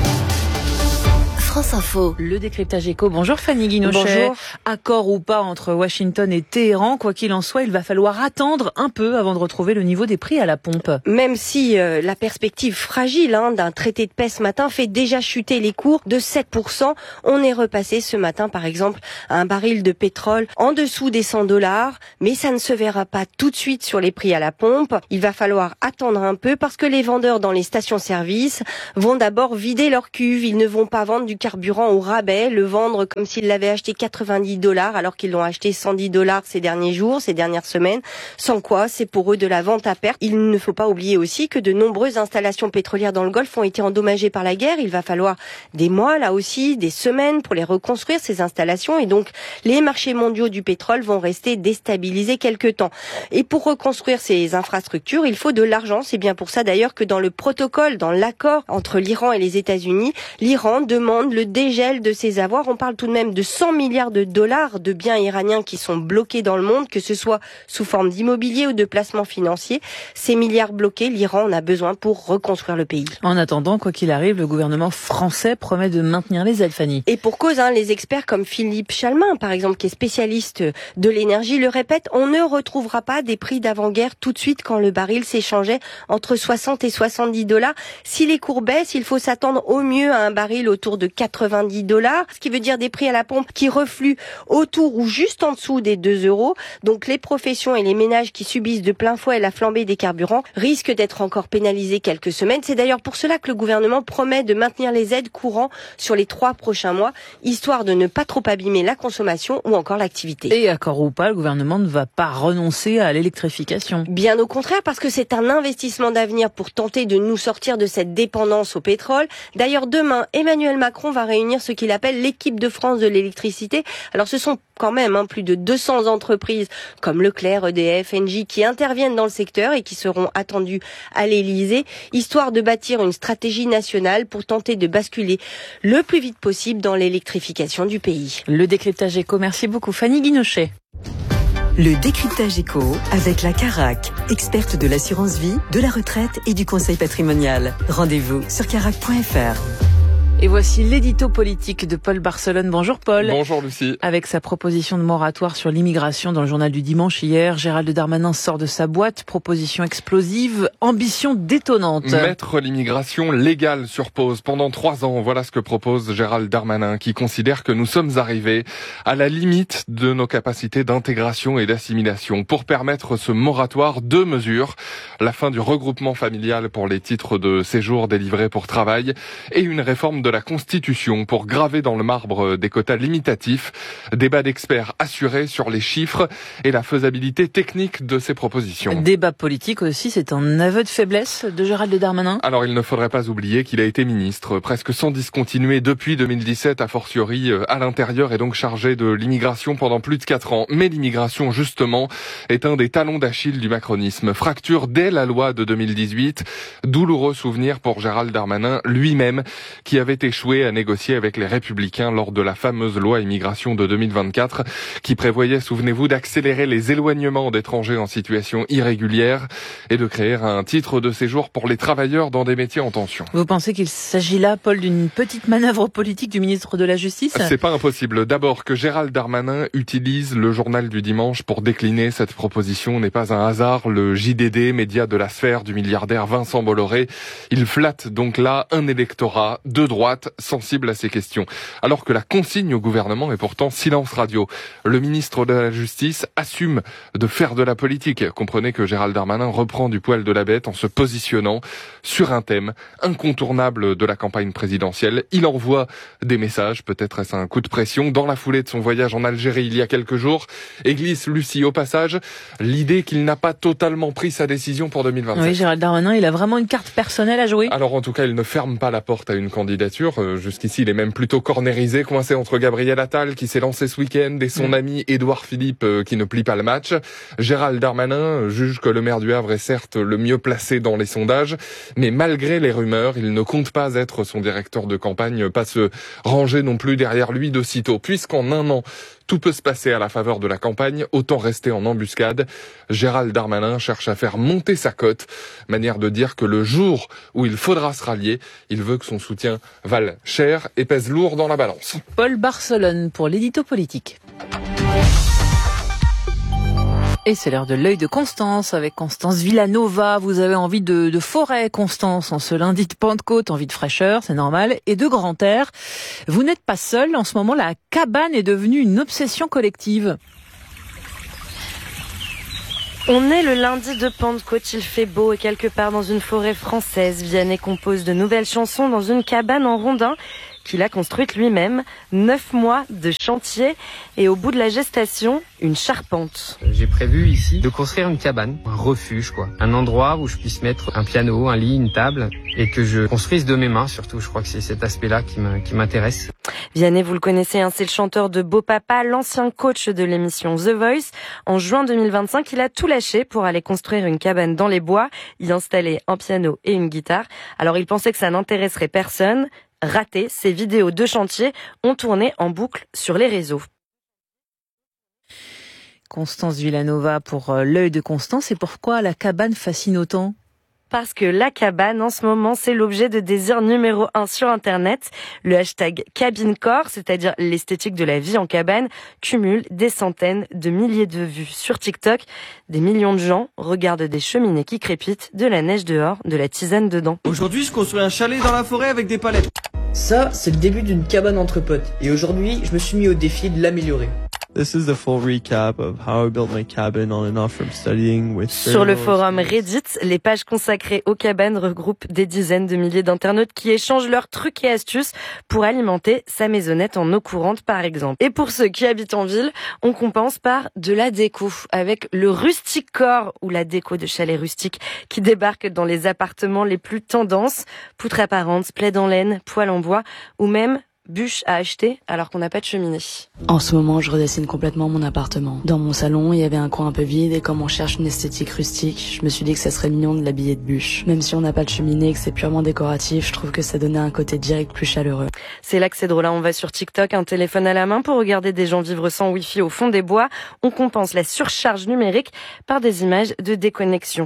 France Info. Le décryptage éco. Bonjour Fanny Guinochet. Bonjour. Accord ou pas entre Washington et Téhéran, quoi qu'il en soit, il va falloir attendre un peu avant de retrouver le niveau des prix à la pompe. Même si euh, la perspective fragile hein, d'un traité de paix ce matin fait déjà chuter les cours de sept pour cent, on est repassé ce matin par exemple à un baril de pétrole en dessous des cent dollars, mais ça ne se verra pas tout de suite sur les prix à la pompe. Il va falloir attendre un peu parce que les vendeurs dans les stations-service vont d'abord vider leur cuve. Ils ne vont pas vendre du carburant au rabais, le vendre comme s'ils l'avaient acheté quatre-vingt-dix dollars alors qu'ils l'ont acheté cent dix dollars ces derniers jours, ces dernières semaines. Sans quoi, c'est pour eux de la vente à perte. Il ne faut pas oublier aussi que de nombreuses installations pétrolières dans le Golfe ont été endommagées par la guerre. Il va falloir des mois, là aussi, des semaines pour les reconstruire, ces installations. Et donc, les marchés mondiaux du pétrole vont rester déstabilisés quelque temps. Et pour reconstruire ces infrastructures, il faut de l'argent. C'est bien pour ça d'ailleurs que dans le protocole, dans l'accord entre l'Iran et les États-Unis, l'Iran demande le dégel de ses avoirs. On parle tout de même de cent milliards de dollars de biens iraniens qui sont bloqués dans le monde, que ce soit sous forme d'immobilier ou de placements financiers. Ces milliards bloqués, l'Iran en a besoin pour reconstruire le pays. En attendant, quoi qu'il arrive, le gouvernement français promet de maintenir les aides, Fanny. Et pour cause, hein, les experts comme Philippe Chalmin, par exemple, qui est spécialiste de l'énergie, le répètent, on ne retrouvera pas des prix d'avant-guerre tout de suite quand le baril s'échangeait entre soixante et soixante-dix dollars. Si les cours baissent, il faut s'attendre au mieux à un baril autour de quatre-vingt-dix dollars, ce qui veut dire des prix à la pompe qui refluent autour ou juste en dessous des deux euros. Donc les professions et les ménages qui subissent de plein fouet la flambée des carburants risquent d'être encore pénalisés quelques semaines. C'est d'ailleurs pour cela que le gouvernement promet de maintenir les aides courantes sur les trois prochains mois, histoire de ne pas trop abîmer la consommation ou encore l'activité. Et accord ou pas, le gouvernement ne va pas renoncer à l'électrification. Bien au contraire, parce que c'est un investissement d'avenir pour tenter de nous sortir de cette dépendance au pétrole. D'ailleurs, demain, Emmanuel Macron va réunir ce qu'il appelle l'équipe de France de l'électricité. Alors ce sont quand même hein, plus de deux cents entreprises comme Leclerc, E D F, Engie qui interviennent dans le secteur et qui seront attendues à l'Elysée, histoire de bâtir une stratégie nationale pour tenter de basculer le plus vite possible dans l'électrification du pays. Le décryptage éco, merci beaucoup Fanny Guinochet. Le décryptage éco avec la Carac, experte de l'assurance vie, de la retraite et du conseil patrimonial. Rendez-vous sur carac point f r. Et voici l'édito politique de Paul Barcelone. Bonjour Paul. Bonjour Lucie. Avec sa proposition de moratoire sur l'immigration dans le journal du dimanche hier, Gérald Darmanin sort de sa boîte. Proposition explosive, ambition détonnante. Mettre l'immigration légale sur pause pendant trois ans. Voilà ce que propose Gérald Darmanin, qui considère que nous sommes arrivés à la limite de nos capacités d'intégration et d'assimilation. Pour permettre ce moratoire, deux mesures. La fin du regroupement familial pour les titres de séjour délivrés pour travail et une réforme de de la Constitution pour graver dans le marbre des quotas limitatifs. Débat d'experts assuré sur les chiffres et la faisabilité technique de ces propositions. Débat politique aussi, c'est un aveu de faiblesse de Gérald Darmanin. Alors il ne faudrait pas oublier qu'il a été ministre, presque sans discontinuer depuis deux mille dix-sept, a fortiori à l'intérieur et donc chargé de l'immigration pendant plus de quatre ans. Mais l'immigration, justement, est un des talons d'Achille du macronisme. Fracture dès la loi de deux mille dix-huit. Douloureux souvenir pour Gérald Darmanin lui-même, qui avait échoué à négocier avec les Républicains lors de la fameuse loi immigration de deux mille vingt-quatre qui prévoyait, souvenez-vous, d'accélérer les éloignements d'étrangers en situation irrégulière et de créer un titre de séjour pour les travailleurs dans des métiers en tension. Vous pensez qu'il s'agit là, Paul, d'une petite manœuvre politique du ministre de la Justice ? C'est pas impossible. D'abord, que Gérald Darmanin utilise le journal du dimanche pour décliner cette proposition n'est pas un hasard. Le J D D, média de la sphère du milliardaire Vincent Bolloré, il flatte donc là un électorat de droite droite sensible à ces questions. Alors que la consigne au gouvernement est pourtant silence radio. Le ministre de la Justice assume de faire de la politique. Comprenez que Gérald Darmanin reprend du poil de la bête en se positionnant sur un thème incontournable de la campagne présidentielle. Il envoie des messages, peut-être est-ce un coup de pression, dans la foulée de son voyage en Algérie il y a quelques jours, et glisse, Lucie, au passage, l'idée qu'il n'a pas totalement pris sa décision pour deux mille vingt-sept. Oui, Gérald Darmanin, il a vraiment une carte personnelle à jouer. Alors en tout cas, il ne ferme pas la porte à une candidature. Euh, jusqu'ici, il est même plutôt cornérisé, coincé entre Gabriel Attal, qui s'est lancé ce week-end, et son mmh. ami Édouard Philippe, euh, qui ne plie pas le match. Gérald Darmanin juge que le maire du Havre est certes le mieux placé dans les sondages, mais malgré les rumeurs, il ne compte pas être son directeur de campagne, pas se ranger non plus derrière lui de sitôt, puisqu'en un an, tout peut se passer à la faveur de la campagne, autant rester en embuscade. Gérald Darmanin cherche à faire monter sa cote, manière de dire que le jour où il faudra se rallier, il veut que son soutien vale cher et pèse lourd dans la balance. Paul Barcelone pour l'édito politique. Et c'est l'heure de l'œil de Constance avec Constance Villanova. Vous avez envie de, de forêt, Constance, en ce lundi de Pentecôte, envie de fraîcheur, c'est normal, et de grand air. Vous n'êtes pas seule. En ce moment, la cabane est devenue une obsession collective. On est le lundi de Pentecôte, il fait beau et quelque part dans une forêt française, Vianney compose de nouvelles chansons dans une cabane en rondin qu'il a construite lui-même. Neuf mois de chantier et au bout de la gestation, une charpente. J'ai prévu ici de construire une cabane, un refuge quoi. Un endroit où je puisse mettre un piano, un lit, une table et que je construise de mes mains surtout. Je crois que c'est cet aspect-là qui m'intéresse. Vianney, vous le connaissez, hein, c'est le chanteur de Beau Papa, l'ancien coach de l'émission The Voice. En juin deux mille vingt-cinq, il a tout lâché pour aller construire une cabane dans les bois, y installer un piano et une guitare. Alors il pensait que ça n'intéresserait personne. Raté, ces vidéos de chantier ont tourné en boucle sur les réseaux. Constance Villanova pour l'œil de Constance. Et pourquoi la cabane fascine autant ? Parce que la cabane, en ce moment, c'est l'objet de désir numéro un sur Internet. Le hashtag cabinecore, c'est-à-dire l'esthétique de la vie en cabane, cumule des centaines de milliers de vues sur TikTok. Des millions de gens regardent des cheminées qui crépitent, de la neige dehors, de la tisane dedans. Aujourd'hui, je construis un chalet dans la forêt avec des palettes. Ça, c'est le début d'une cabane entre potes. Et aujourd'hui, je me suis mis au défi de l'améliorer. This is the full recap of how I built my cabin on and off from studying with Sur le forum Reddit, les pages consacrées aux cabanes regroupent des dizaines de milliers d'internautes qui échangent leurs trucs et astuces pour alimenter sa maisonnette en eau courante par exemple. Et pour ceux qui habitent en ville, on compense par de la déco avec le Rusticore ou la déco de chalet rustique qui débarque dans les appartements les plus tendances, poutres apparentes, plaid en laine, poêle en bois ou même bûche à acheter alors qu'on n'a pas de cheminée. En ce moment, je redessine complètement mon appartement. Dans mon salon, il y avait un coin un peu vide et comme on cherche une esthétique rustique, je me suis dit que ça serait mignon de l'habiller de bûche. Même si on n'a pas de cheminée et que c'est purement décoratif, je trouve que ça donnait un côté direct plus chaleureux. C'est là que c'est drôle, on va sur TikTok, un téléphone à la main pour regarder des gens vivre sans wifi au fond des bois. On compense la surcharge numérique par des images de déconnexion.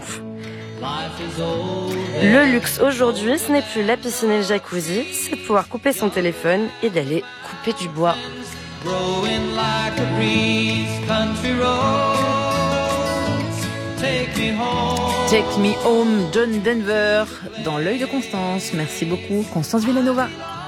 Le luxe aujourd'hui, ce n'est plus la piscine et le jacuzzi, c'est de pouvoir couper son téléphone et d'aller couper du bois. Take me home, John Denver, dans l'œil de Constance. Merci beaucoup, Constance Villanova.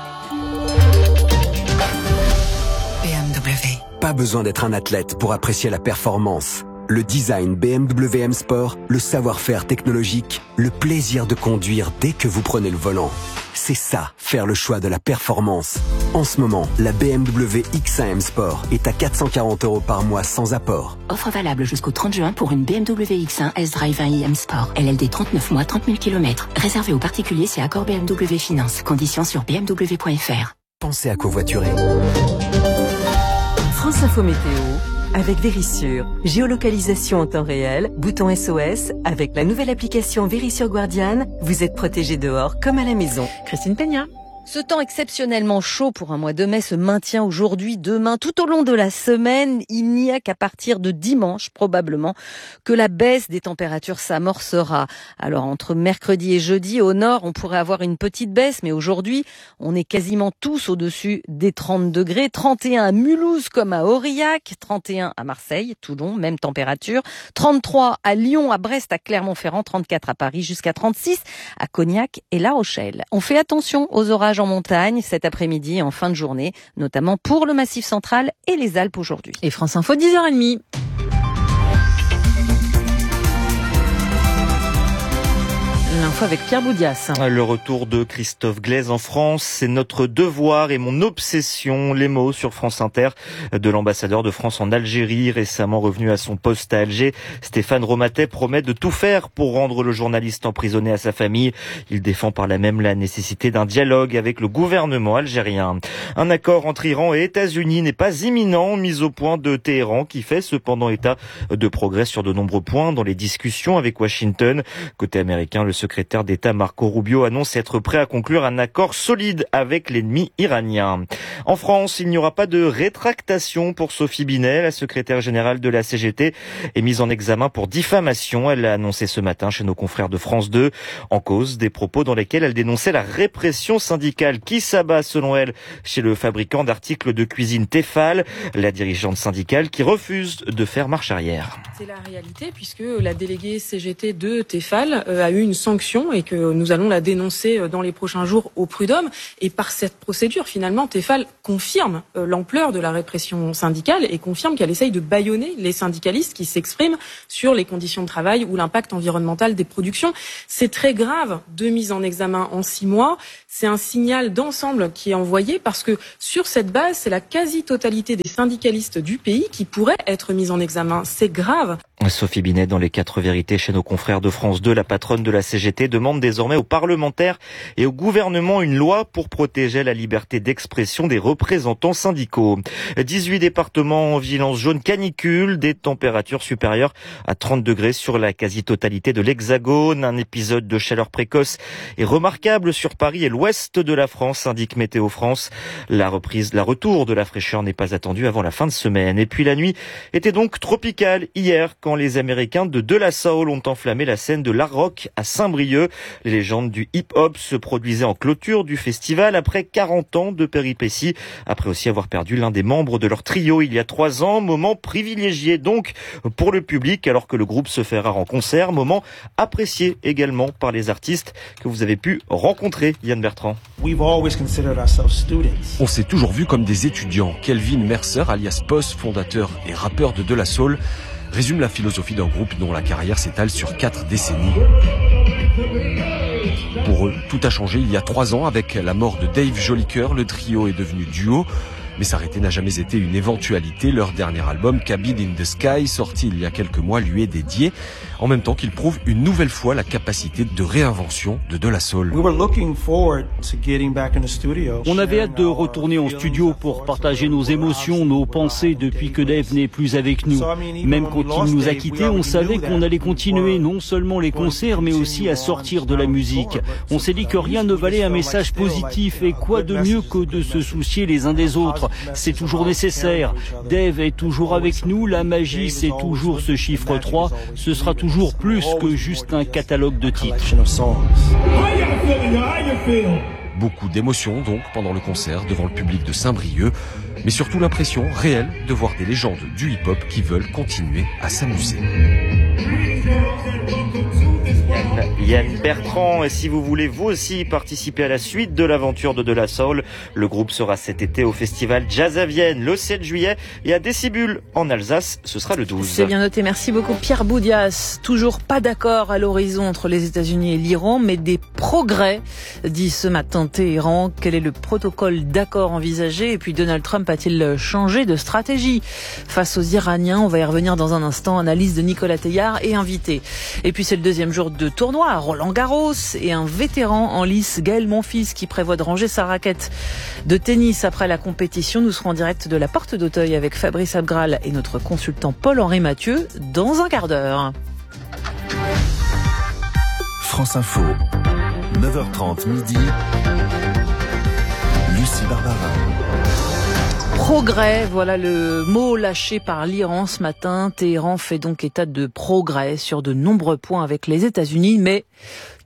B M W. Pas besoin d'être un athlète pour apprécier la performance. Le design B M W M Sport, le savoir-faire technologique, le plaisir de conduire dès que vous prenez le volant. C'est ça, faire le choix de la performance. En ce moment, la B M W X un M Sport est à quatre cent quarante euros par mois sans apport. Offre valable jusqu'au trente juin pour une B M W X un S-Drive un i M Sport. L L D trente-neuf mois, trente mille kilomètres. Réservé aux particuliers, c'est accord B M W Finance. Conditions sur b m w point f r. Pensez à covoiturer. France Info Météo avec Vérissure. Géolocalisation en temps réel, bouton S O S. Avec la nouvelle application Vérissure Guardian, vous êtes protégé dehors comme à la maison. Christine Peña. Ce temps exceptionnellement chaud pour un mois de mai se maintient aujourd'hui, demain, tout au long de la semaine. Il n'y a qu'à partir de dimanche, probablement, que la baisse des températures s'amorcera. Alors, entre mercredi et jeudi, au nord, on pourrait avoir une petite baisse, mais aujourd'hui, on est quasiment tous au-dessus des trente degrés. trente et un à Mulhouse comme à Aurillac, trente et un à Marseille, Toulon, même température. trente-trois à Lyon, à Brest, à Clermont-Ferrand, trente-quatre à Paris, jusqu'à trente-six à Cognac et La Rochelle. On fait attention aux orages orages en montagne cet après-midi et en fin de journée, notamment pour le Massif central et les Alpes aujourd'hui. Et France Info, dix heures trente. L'info avec Pierre Boudias. Le retour de Christophe Glaise en France, c'est notre devoir et mon obsession. Les mots sur France Inter de l'ambassadeur de France en Algérie, récemment revenu à son poste à Alger. Stéphane Romatet promet de tout faire pour rendre le journaliste emprisonné à sa famille. Il défend par là même la nécessité d'un dialogue avec le gouvernement algérien. Un accord entre Iran et États-Unis n'est pas imminent, mis au point de Téhéran, qui fait cependant état de progrès sur de nombreux points dans les discussions avec Washington. Côté américain, le secrétaire d'État Marco Rubio annonce être prêt à conclure un accord solide avec l'ennemi iranien. En France, il n'y aura pas de rétractation pour Sophie Binet. La secrétaire générale de la C G T est mise en examen pour diffamation. Elle l'a annoncé ce matin chez nos confrères de France deux. En cause, des propos dans lesquels elle dénonçait la répression syndicale qui s'abat, selon elle, chez le fabricant d'articles de cuisine Tefal. La dirigeante syndicale qui refuse de faire marche arrière. C'est la réalité, puisque la déléguée C G T de Tefal a eu une sanction et que nous allons la dénoncer dans les prochains jours au prud'homme. Et par cette procédure, finalement, Tefal confirme l'ampleur de la répression syndicale et confirme qu'elle essaye de bâillonner les syndicalistes qui s'expriment sur les conditions de travail ou l'impact environnemental des productions. C'est très grave, deux mises en examen en six mois. C'est un signal d'ensemble qui est envoyé parce que sur cette base, c'est la quasi-totalité des syndicalistes du pays qui pourraient être mis en examen. C'est grave. Sophie Binet dans les quatre vérités chez nos confrères de France deux, la patronne de la C G T demande désormais aux parlementaires et au gouvernement une loi pour protéger la liberté d'expression des représentants syndicaux. dix-huit départements en vigilance jaune canicule, des températures supérieures à trente degrés sur la quasi-totalité de l'Hexagone. Un épisode de chaleur précoce est remarquable sur Paris et l'ouest de la France, indique Météo France. La reprise, la retour de la fraîcheur n'est pas attendue avant la fin de semaine. Et puis la nuit était donc tropicale hier quand les Américains de De La Soul ont enflammé la scène de l'Art Rock à Saint-Brieuc. Les légendes du hip-hop se produisaient en clôture du festival après quarante ans de péripéties, après aussi avoir perdu l'un des membres de leur trio il y a trois ans. Moment privilégié donc pour le public alors que le groupe se fait rare en concert. Moment apprécié également par les artistes que vous avez pu rencontrer, Yann Bertrand. On s'est toujours vus comme des étudiants. Kelvin Mercer, alias Post, fondateur et rappeur de De La Soul, résume la philosophie d'un groupe dont la carrière s'étale sur quatre décennies. Pour eux, tout a changé il y a trois ans avec la mort de Dave Jolicoeur. Le trio est devenu duo. Mais s'arrêter n'a jamais été une éventualité. Leur dernier album, Cabin in the Sky, sorti il y a quelques mois, lui est dédié, en même temps qu'il prouve une nouvelle fois la capacité de réinvention de De La Soul. On avait hâte de retourner en studio pour partager nos émotions, nos pensées depuis que Dave n'est plus avec nous. Même quand il nous a quittés, on savait qu'on allait continuer non seulement les concerts, mais aussi à sortir de la musique. On s'est dit que rien ne valait un message positif et quoi de mieux que de se soucier les uns des autres. C'est toujours nécessaire. Dave est toujours avec nous. La magie, c'est toujours ce chiffre trois. Ce sera toujours plus que juste un catalogue de titres. Beaucoup d'émotions donc pendant le concert devant le public de Saint-Brieuc, mais surtout l'impression réelle de voir des légendes du hip-hop qui veulent continuer à s'amuser. Yann, Yann Bertrand, et si vous voulez vous aussi participer à la suite de l'aventure de De La Soul, le groupe sera cet été au festival Jazz à Vienne le sept juillet et à Décibule en Alsace, ce sera le douze. C'est bien noté, merci beaucoup Pierre Boudias. Toujours pas d'accord à l'horizon entre les États-Unis et l'Iran, mais des progrès, dit ce matin Téhéran. Quel est le protocole d'accord envisagé? Et puis Donald Trump a-t-il changé de stratégie face aux Iraniens? On va y revenir dans un instant. Analyse de Nicolas Teillard et invité. Et puis c'est le deuxième jour de tournoi à Roland-Garros et un vétéran en lice, Gaël Monfils, qui prévoit de ranger sa raquette de tennis après la compétition. Nous serons en direct de la Porte d'Auteuil avec Fabrice Abgral et notre consultant Paul-Henri Mathieu dans un quart d'heure. France Info, neuf heures trente midi, Lucie Barbara. Progrès, voilà le mot lâché par l'Iran ce matin. Téhéran fait donc état de progrès sur de nombreux points avec les États-Unis, mais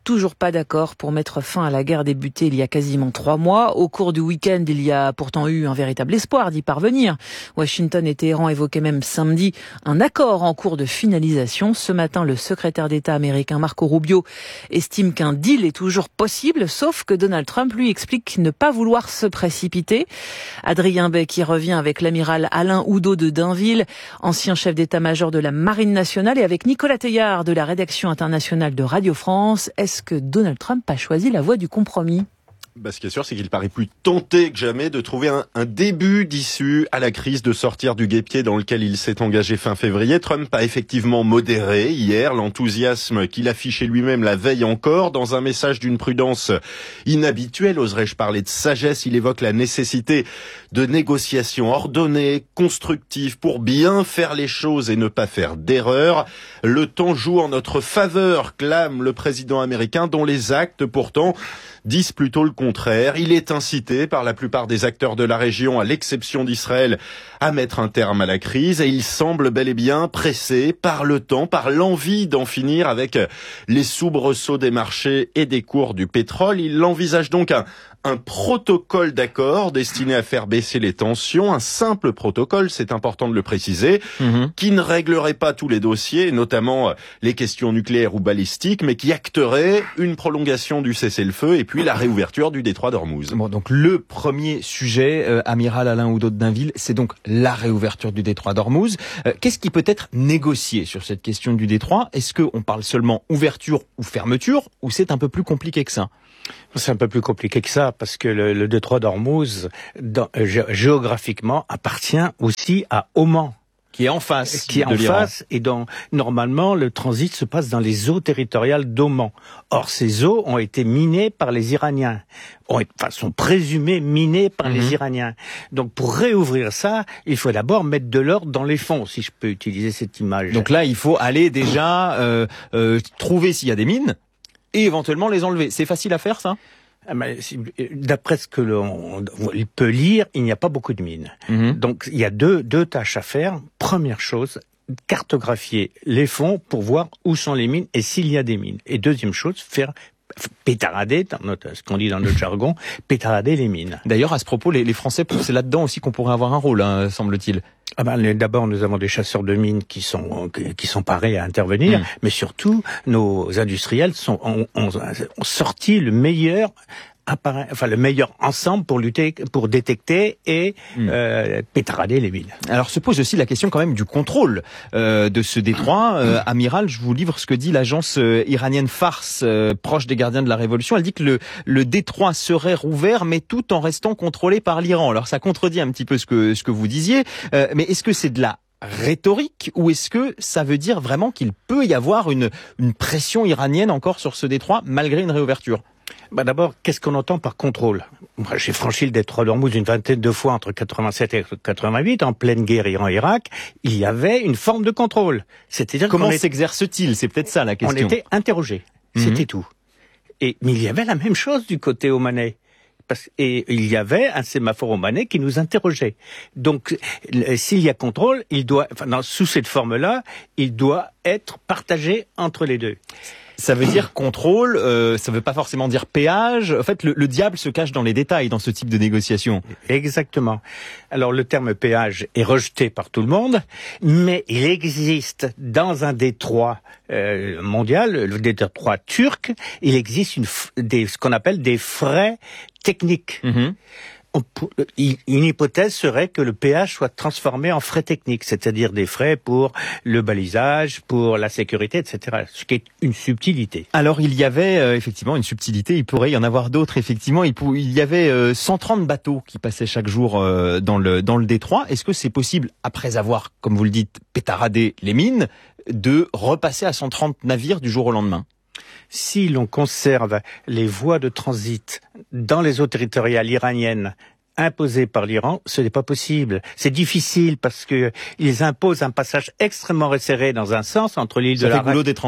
toujours pas d'accord pour mettre fin à la guerre débutée il y a quasiment trois mois. Au cours du week-end, il y a pourtant eu un véritable espoir d'y parvenir. Washington et Téhéran évoquaient même samedi un accord en cours de finalisation. Ce matin, le secrétaire d'État américain Marco Rubio estime qu'un deal est toujours possible, sauf que Donald Trump lui explique ne pas vouloir se précipiter. Adrien Bay qui revient avec l'amiral Alain Oudot de Dainville, ancien chef d'état-major de la Marine nationale, et avec Nicolas Teillard de la rédaction internationale de Radio France. Est-ce que Donald Trump a choisi la voie du compromis ? Bah, ce qui est sûr, c'est qu'il paraît plus tenté que jamais de trouver un, un début d'issue à la crise, de sortir du guêpier dans lequel il s'est engagé fin février. Trump a effectivement modéré hier l'enthousiasme qu'il affichait lui-même la veille encore. Dans un message d'une prudence inhabituelle, oserais-je parler de sagesse, il évoque la nécessité de négociations ordonnées, constructives, pour bien faire les choses et ne pas faire d'erreurs. Le temps joue en notre faveur, clame le président américain, dont les actes pourtant disent plutôt le contraire. Il est incité par la plupart des acteurs de la région, à l'exception d'Israël, à mettre un terme à la crise, et il semble bel et bien pressé par le temps, par l'envie d'en finir avec les soubresauts des marchés et des cours du pétrole. Il envisage donc un un protocole d'accord destiné à faire baisser les tensions, un simple protocole, c'est important de le préciser, mmh. qui ne réglerait pas tous les dossiers, notamment les questions nucléaires ou balistiques, mais qui acterait une prolongation du cessez-le-feu et puis la réouverture du détroit d'Ormuz. Bon, donc le premier sujet, euh, amiral Alain Oudot de Dainville, c'est donc la réouverture du détroit d'Ormuz. Euh, qu'est-ce qui peut être négocié sur cette question du détroit ? Est-ce qu'on parle seulement ouverture ou fermeture, ou c'est un peu plus compliqué que ça ? C'est un peu plus compliqué que ça, parce que le, le détroit d'Ormuz, dans, gé- géographiquement, appartient aussi à Oman. Qui est en face Qui est de en l'Iran. face, et dont, normalement, le transit se passe dans les eaux territoriales d'Oman. Or, ces eaux ont été minées par les Iraniens. Ont, enfin, sont présumées minées par mmh. les Iraniens. Donc, pour réouvrir ça, il faut d'abord mettre de l'ordre dans les fonds, si je peux utiliser cette image. Donc là, il faut aller déjà euh, euh, trouver s'il y a des mines, et éventuellement les enlever. C'est facile à faire, ça ? D'après ce que l'on peut lire, il n'y a pas beaucoup de mines. Mmh. Donc, il y a deux, deux tâches à faire. Première chose, cartographier les fonds pour voir où sont les mines et s'il y a des mines. Et deuxième chose, faire pétarader, dans notre, ce qu'on dit dans notre jargon, pétarader les mines. D'ailleurs, à ce propos, les, les Français, c'est là-dedans aussi qu'on pourrait avoir un rôle, hein, semble-t-il. Ah ben, d'abord, nous avons des chasseurs de mines qui sont qui sont parés à intervenir, mmh. mais surtout, nos industriels sont ont, ont, ont sorti le meilleur appareil, enfin le meilleur ensemble pour lutter, pour détecter et mmh. euh, pétarader les mines. Alors se pose aussi la question quand même du contrôle euh, de ce détroit. Euh, amiral, je vous livre ce que dit l'agence euh, iranienne Fars, euh, proche des gardiens de la Révolution. Elle dit que le, le détroit serait rouvert, mais tout en restant contrôlé par l'Iran. Alors ça contredit un petit peu ce que ce que vous disiez, euh, mais est-ce que c'est de la rhétorique, ou est-ce que ça veut dire vraiment qu'il peut y avoir une, une pression iranienne encore sur ce détroit malgré une réouverture ? Bah d'abord, qu'est-ce qu'on entend par contrôle ? Moi, j'ai franchi le détroit d'Ormuz une vingtaine de fois entre quatre-vingt-sept et quatre-vingt-huit, en pleine guerre Iran-Irak. Il y avait une forme de contrôle. C'est-à-dire comment est... s'exerce-t-il ? C'est peut-être ça la question. On était interrogés, mmh. c'était tout. Et mais il y avait la même chose du côté omanais. Parce, et il y avait un sémaphore omanais qui nous interrogeait. Donc, s'il y a contrôle, il doit, enfin, dans, sous cette forme-là, il doit être partagé entre les deux. Ça veut dire contrôle, euh, ça veut pas forcément dire péage. En fait, le, le diable se cache dans les détails dans ce type de négociation. Exactement. Alors, le terme péage est rejeté par tout le monde, mais il existe dans un détroit euh, mondial, le détroit turc, il existe une, des, ce qu'on appelle des frais techniques. Mmh. Une hypothèse serait que le péage soit transformé en frais techniques, c'est-à-dire des frais pour le balisage, pour la sécurité, et cetera. Ce qui est une subtilité. Alors il y avait euh, effectivement une subtilité, il pourrait y en avoir d'autres effectivement. Il, pour, il y avait euh, cent trente bateaux qui passaient chaque jour euh, dans le dans le détroit. Est-ce que c'est possible, après avoir, comme vous le dites, pétaradé les mines, de repasser à cent trente navires du jour au lendemain ? Si l'on conserve les voies de transit dans les eaux territoriales iraniennes imposées par l'Iran, ce n'est pas possible. C'est difficile parce que ils imposent un passage extrêmement resserré dans un sens entre l'île ça de la fait goulot d'étranglement.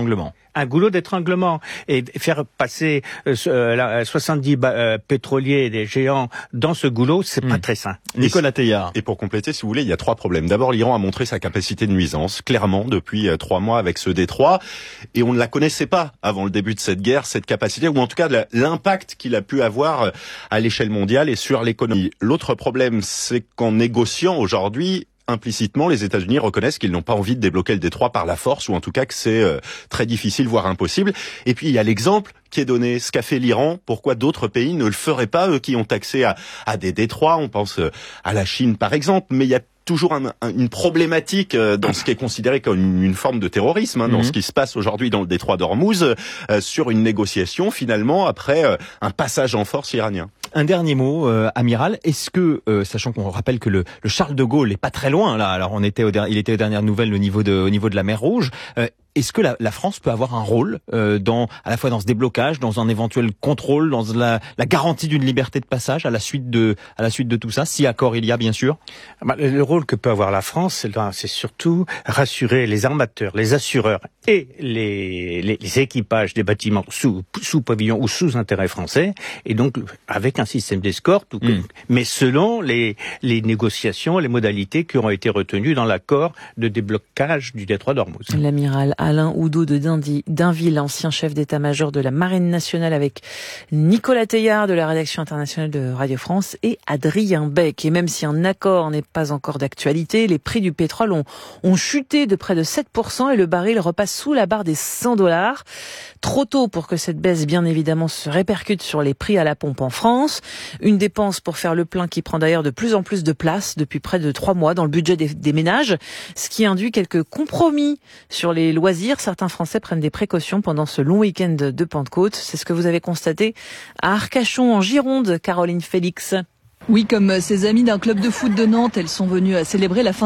un goulot d'étranglement et faire passer euh, soixante-dix euh, pétroliers des géants dans ce goulot, c'est mmh. pas très sain. Nicolas Teilhard. Et pour compléter, si vous voulez, il y a trois problèmes. D'abord, l'Iran a montré sa capacité de nuisance, clairement, depuis euh, trois mois avec ce détroit, et on ne la connaissait pas avant le début de cette guerre, cette capacité, ou en tout cas l'impact qu'il a pu avoir à l'échelle mondiale et sur l'économie. L'autre problème, c'est qu'en négociant aujourd'hui, implicitement, les États-Unis reconnaissent qu'ils n'ont pas envie de débloquer le détroit par la force, ou en tout cas que c'est euh, très difficile, voire impossible. Et puis il y a l'exemple qui est donné, ce qu'a fait l'Iran. Pourquoi d'autres pays ne le feraient pas, eux qui ont accès à, à des détroits? On pense euh, à la Chine par exemple, mais il y a toujours un, un, une problématique euh, dans ce qui est considéré comme une, une forme de terrorisme, hein, dans mmh. ce qui se passe aujourd'hui dans le détroit d'Ormuz, euh, sur une négociation finalement après euh, un passage en force iranien. Un dernier mot, euh, amiral. Est-ce que, euh, sachant qu'on rappelle que le, le Charles de Gaulle est pas très loin là, alors on était, au der- il était aux dernières nouvelles au niveau de, au niveau de la mer Rouge. Euh, Est-ce que la, la France peut avoir un rôle euh, dans, à la fois dans ce déblocage, dans un éventuel contrôle, dans la, la garantie d'une liberté de passage à la suite de, à la suite de tout ça, si accord il y a bien sûr? Bah, le rôle que peut avoir la France, c'est, c'est surtout rassurer les armateurs, les assureurs et les, les, les équipages des bâtiments sous, sous pavillon ou sous intérêt français, et donc avec un système d'escorte, mmh. mais selon les, les négociations, les modalités qui auront été retenues dans l'accord de déblocage du détroit d'Ormuz. L'amiral Alain Oudot de Dindy, Dainville, ancien chef d'état-major de la Marine nationale, avec Nicolas Teilhard de la rédaction internationale de Radio France et Adrien Beck. Et même si un accord n'est pas encore d'actualité, les prix du pétrole ont, ont chuté de près de sept pour cent et le baril repasse sous la barre des cent dollars. Trop tôt pour que cette baisse, bien évidemment, se répercute sur les prix à la pompe en France. Une dépense pour faire le plein qui prend d'ailleurs de plus en plus de place depuis près de trois mois dans le budget des, des ménages, ce qui induit quelques compromis sur les loisirs. Certains Français prennent des précautions pendant ce long week-end de Pentecôte. C'est ce que vous avez constaté à Arcachon, en Gironde, Caroline Félix. Oui, comme ses amis d'un club de foot de Nantes, elles sont venues à célébrer la fin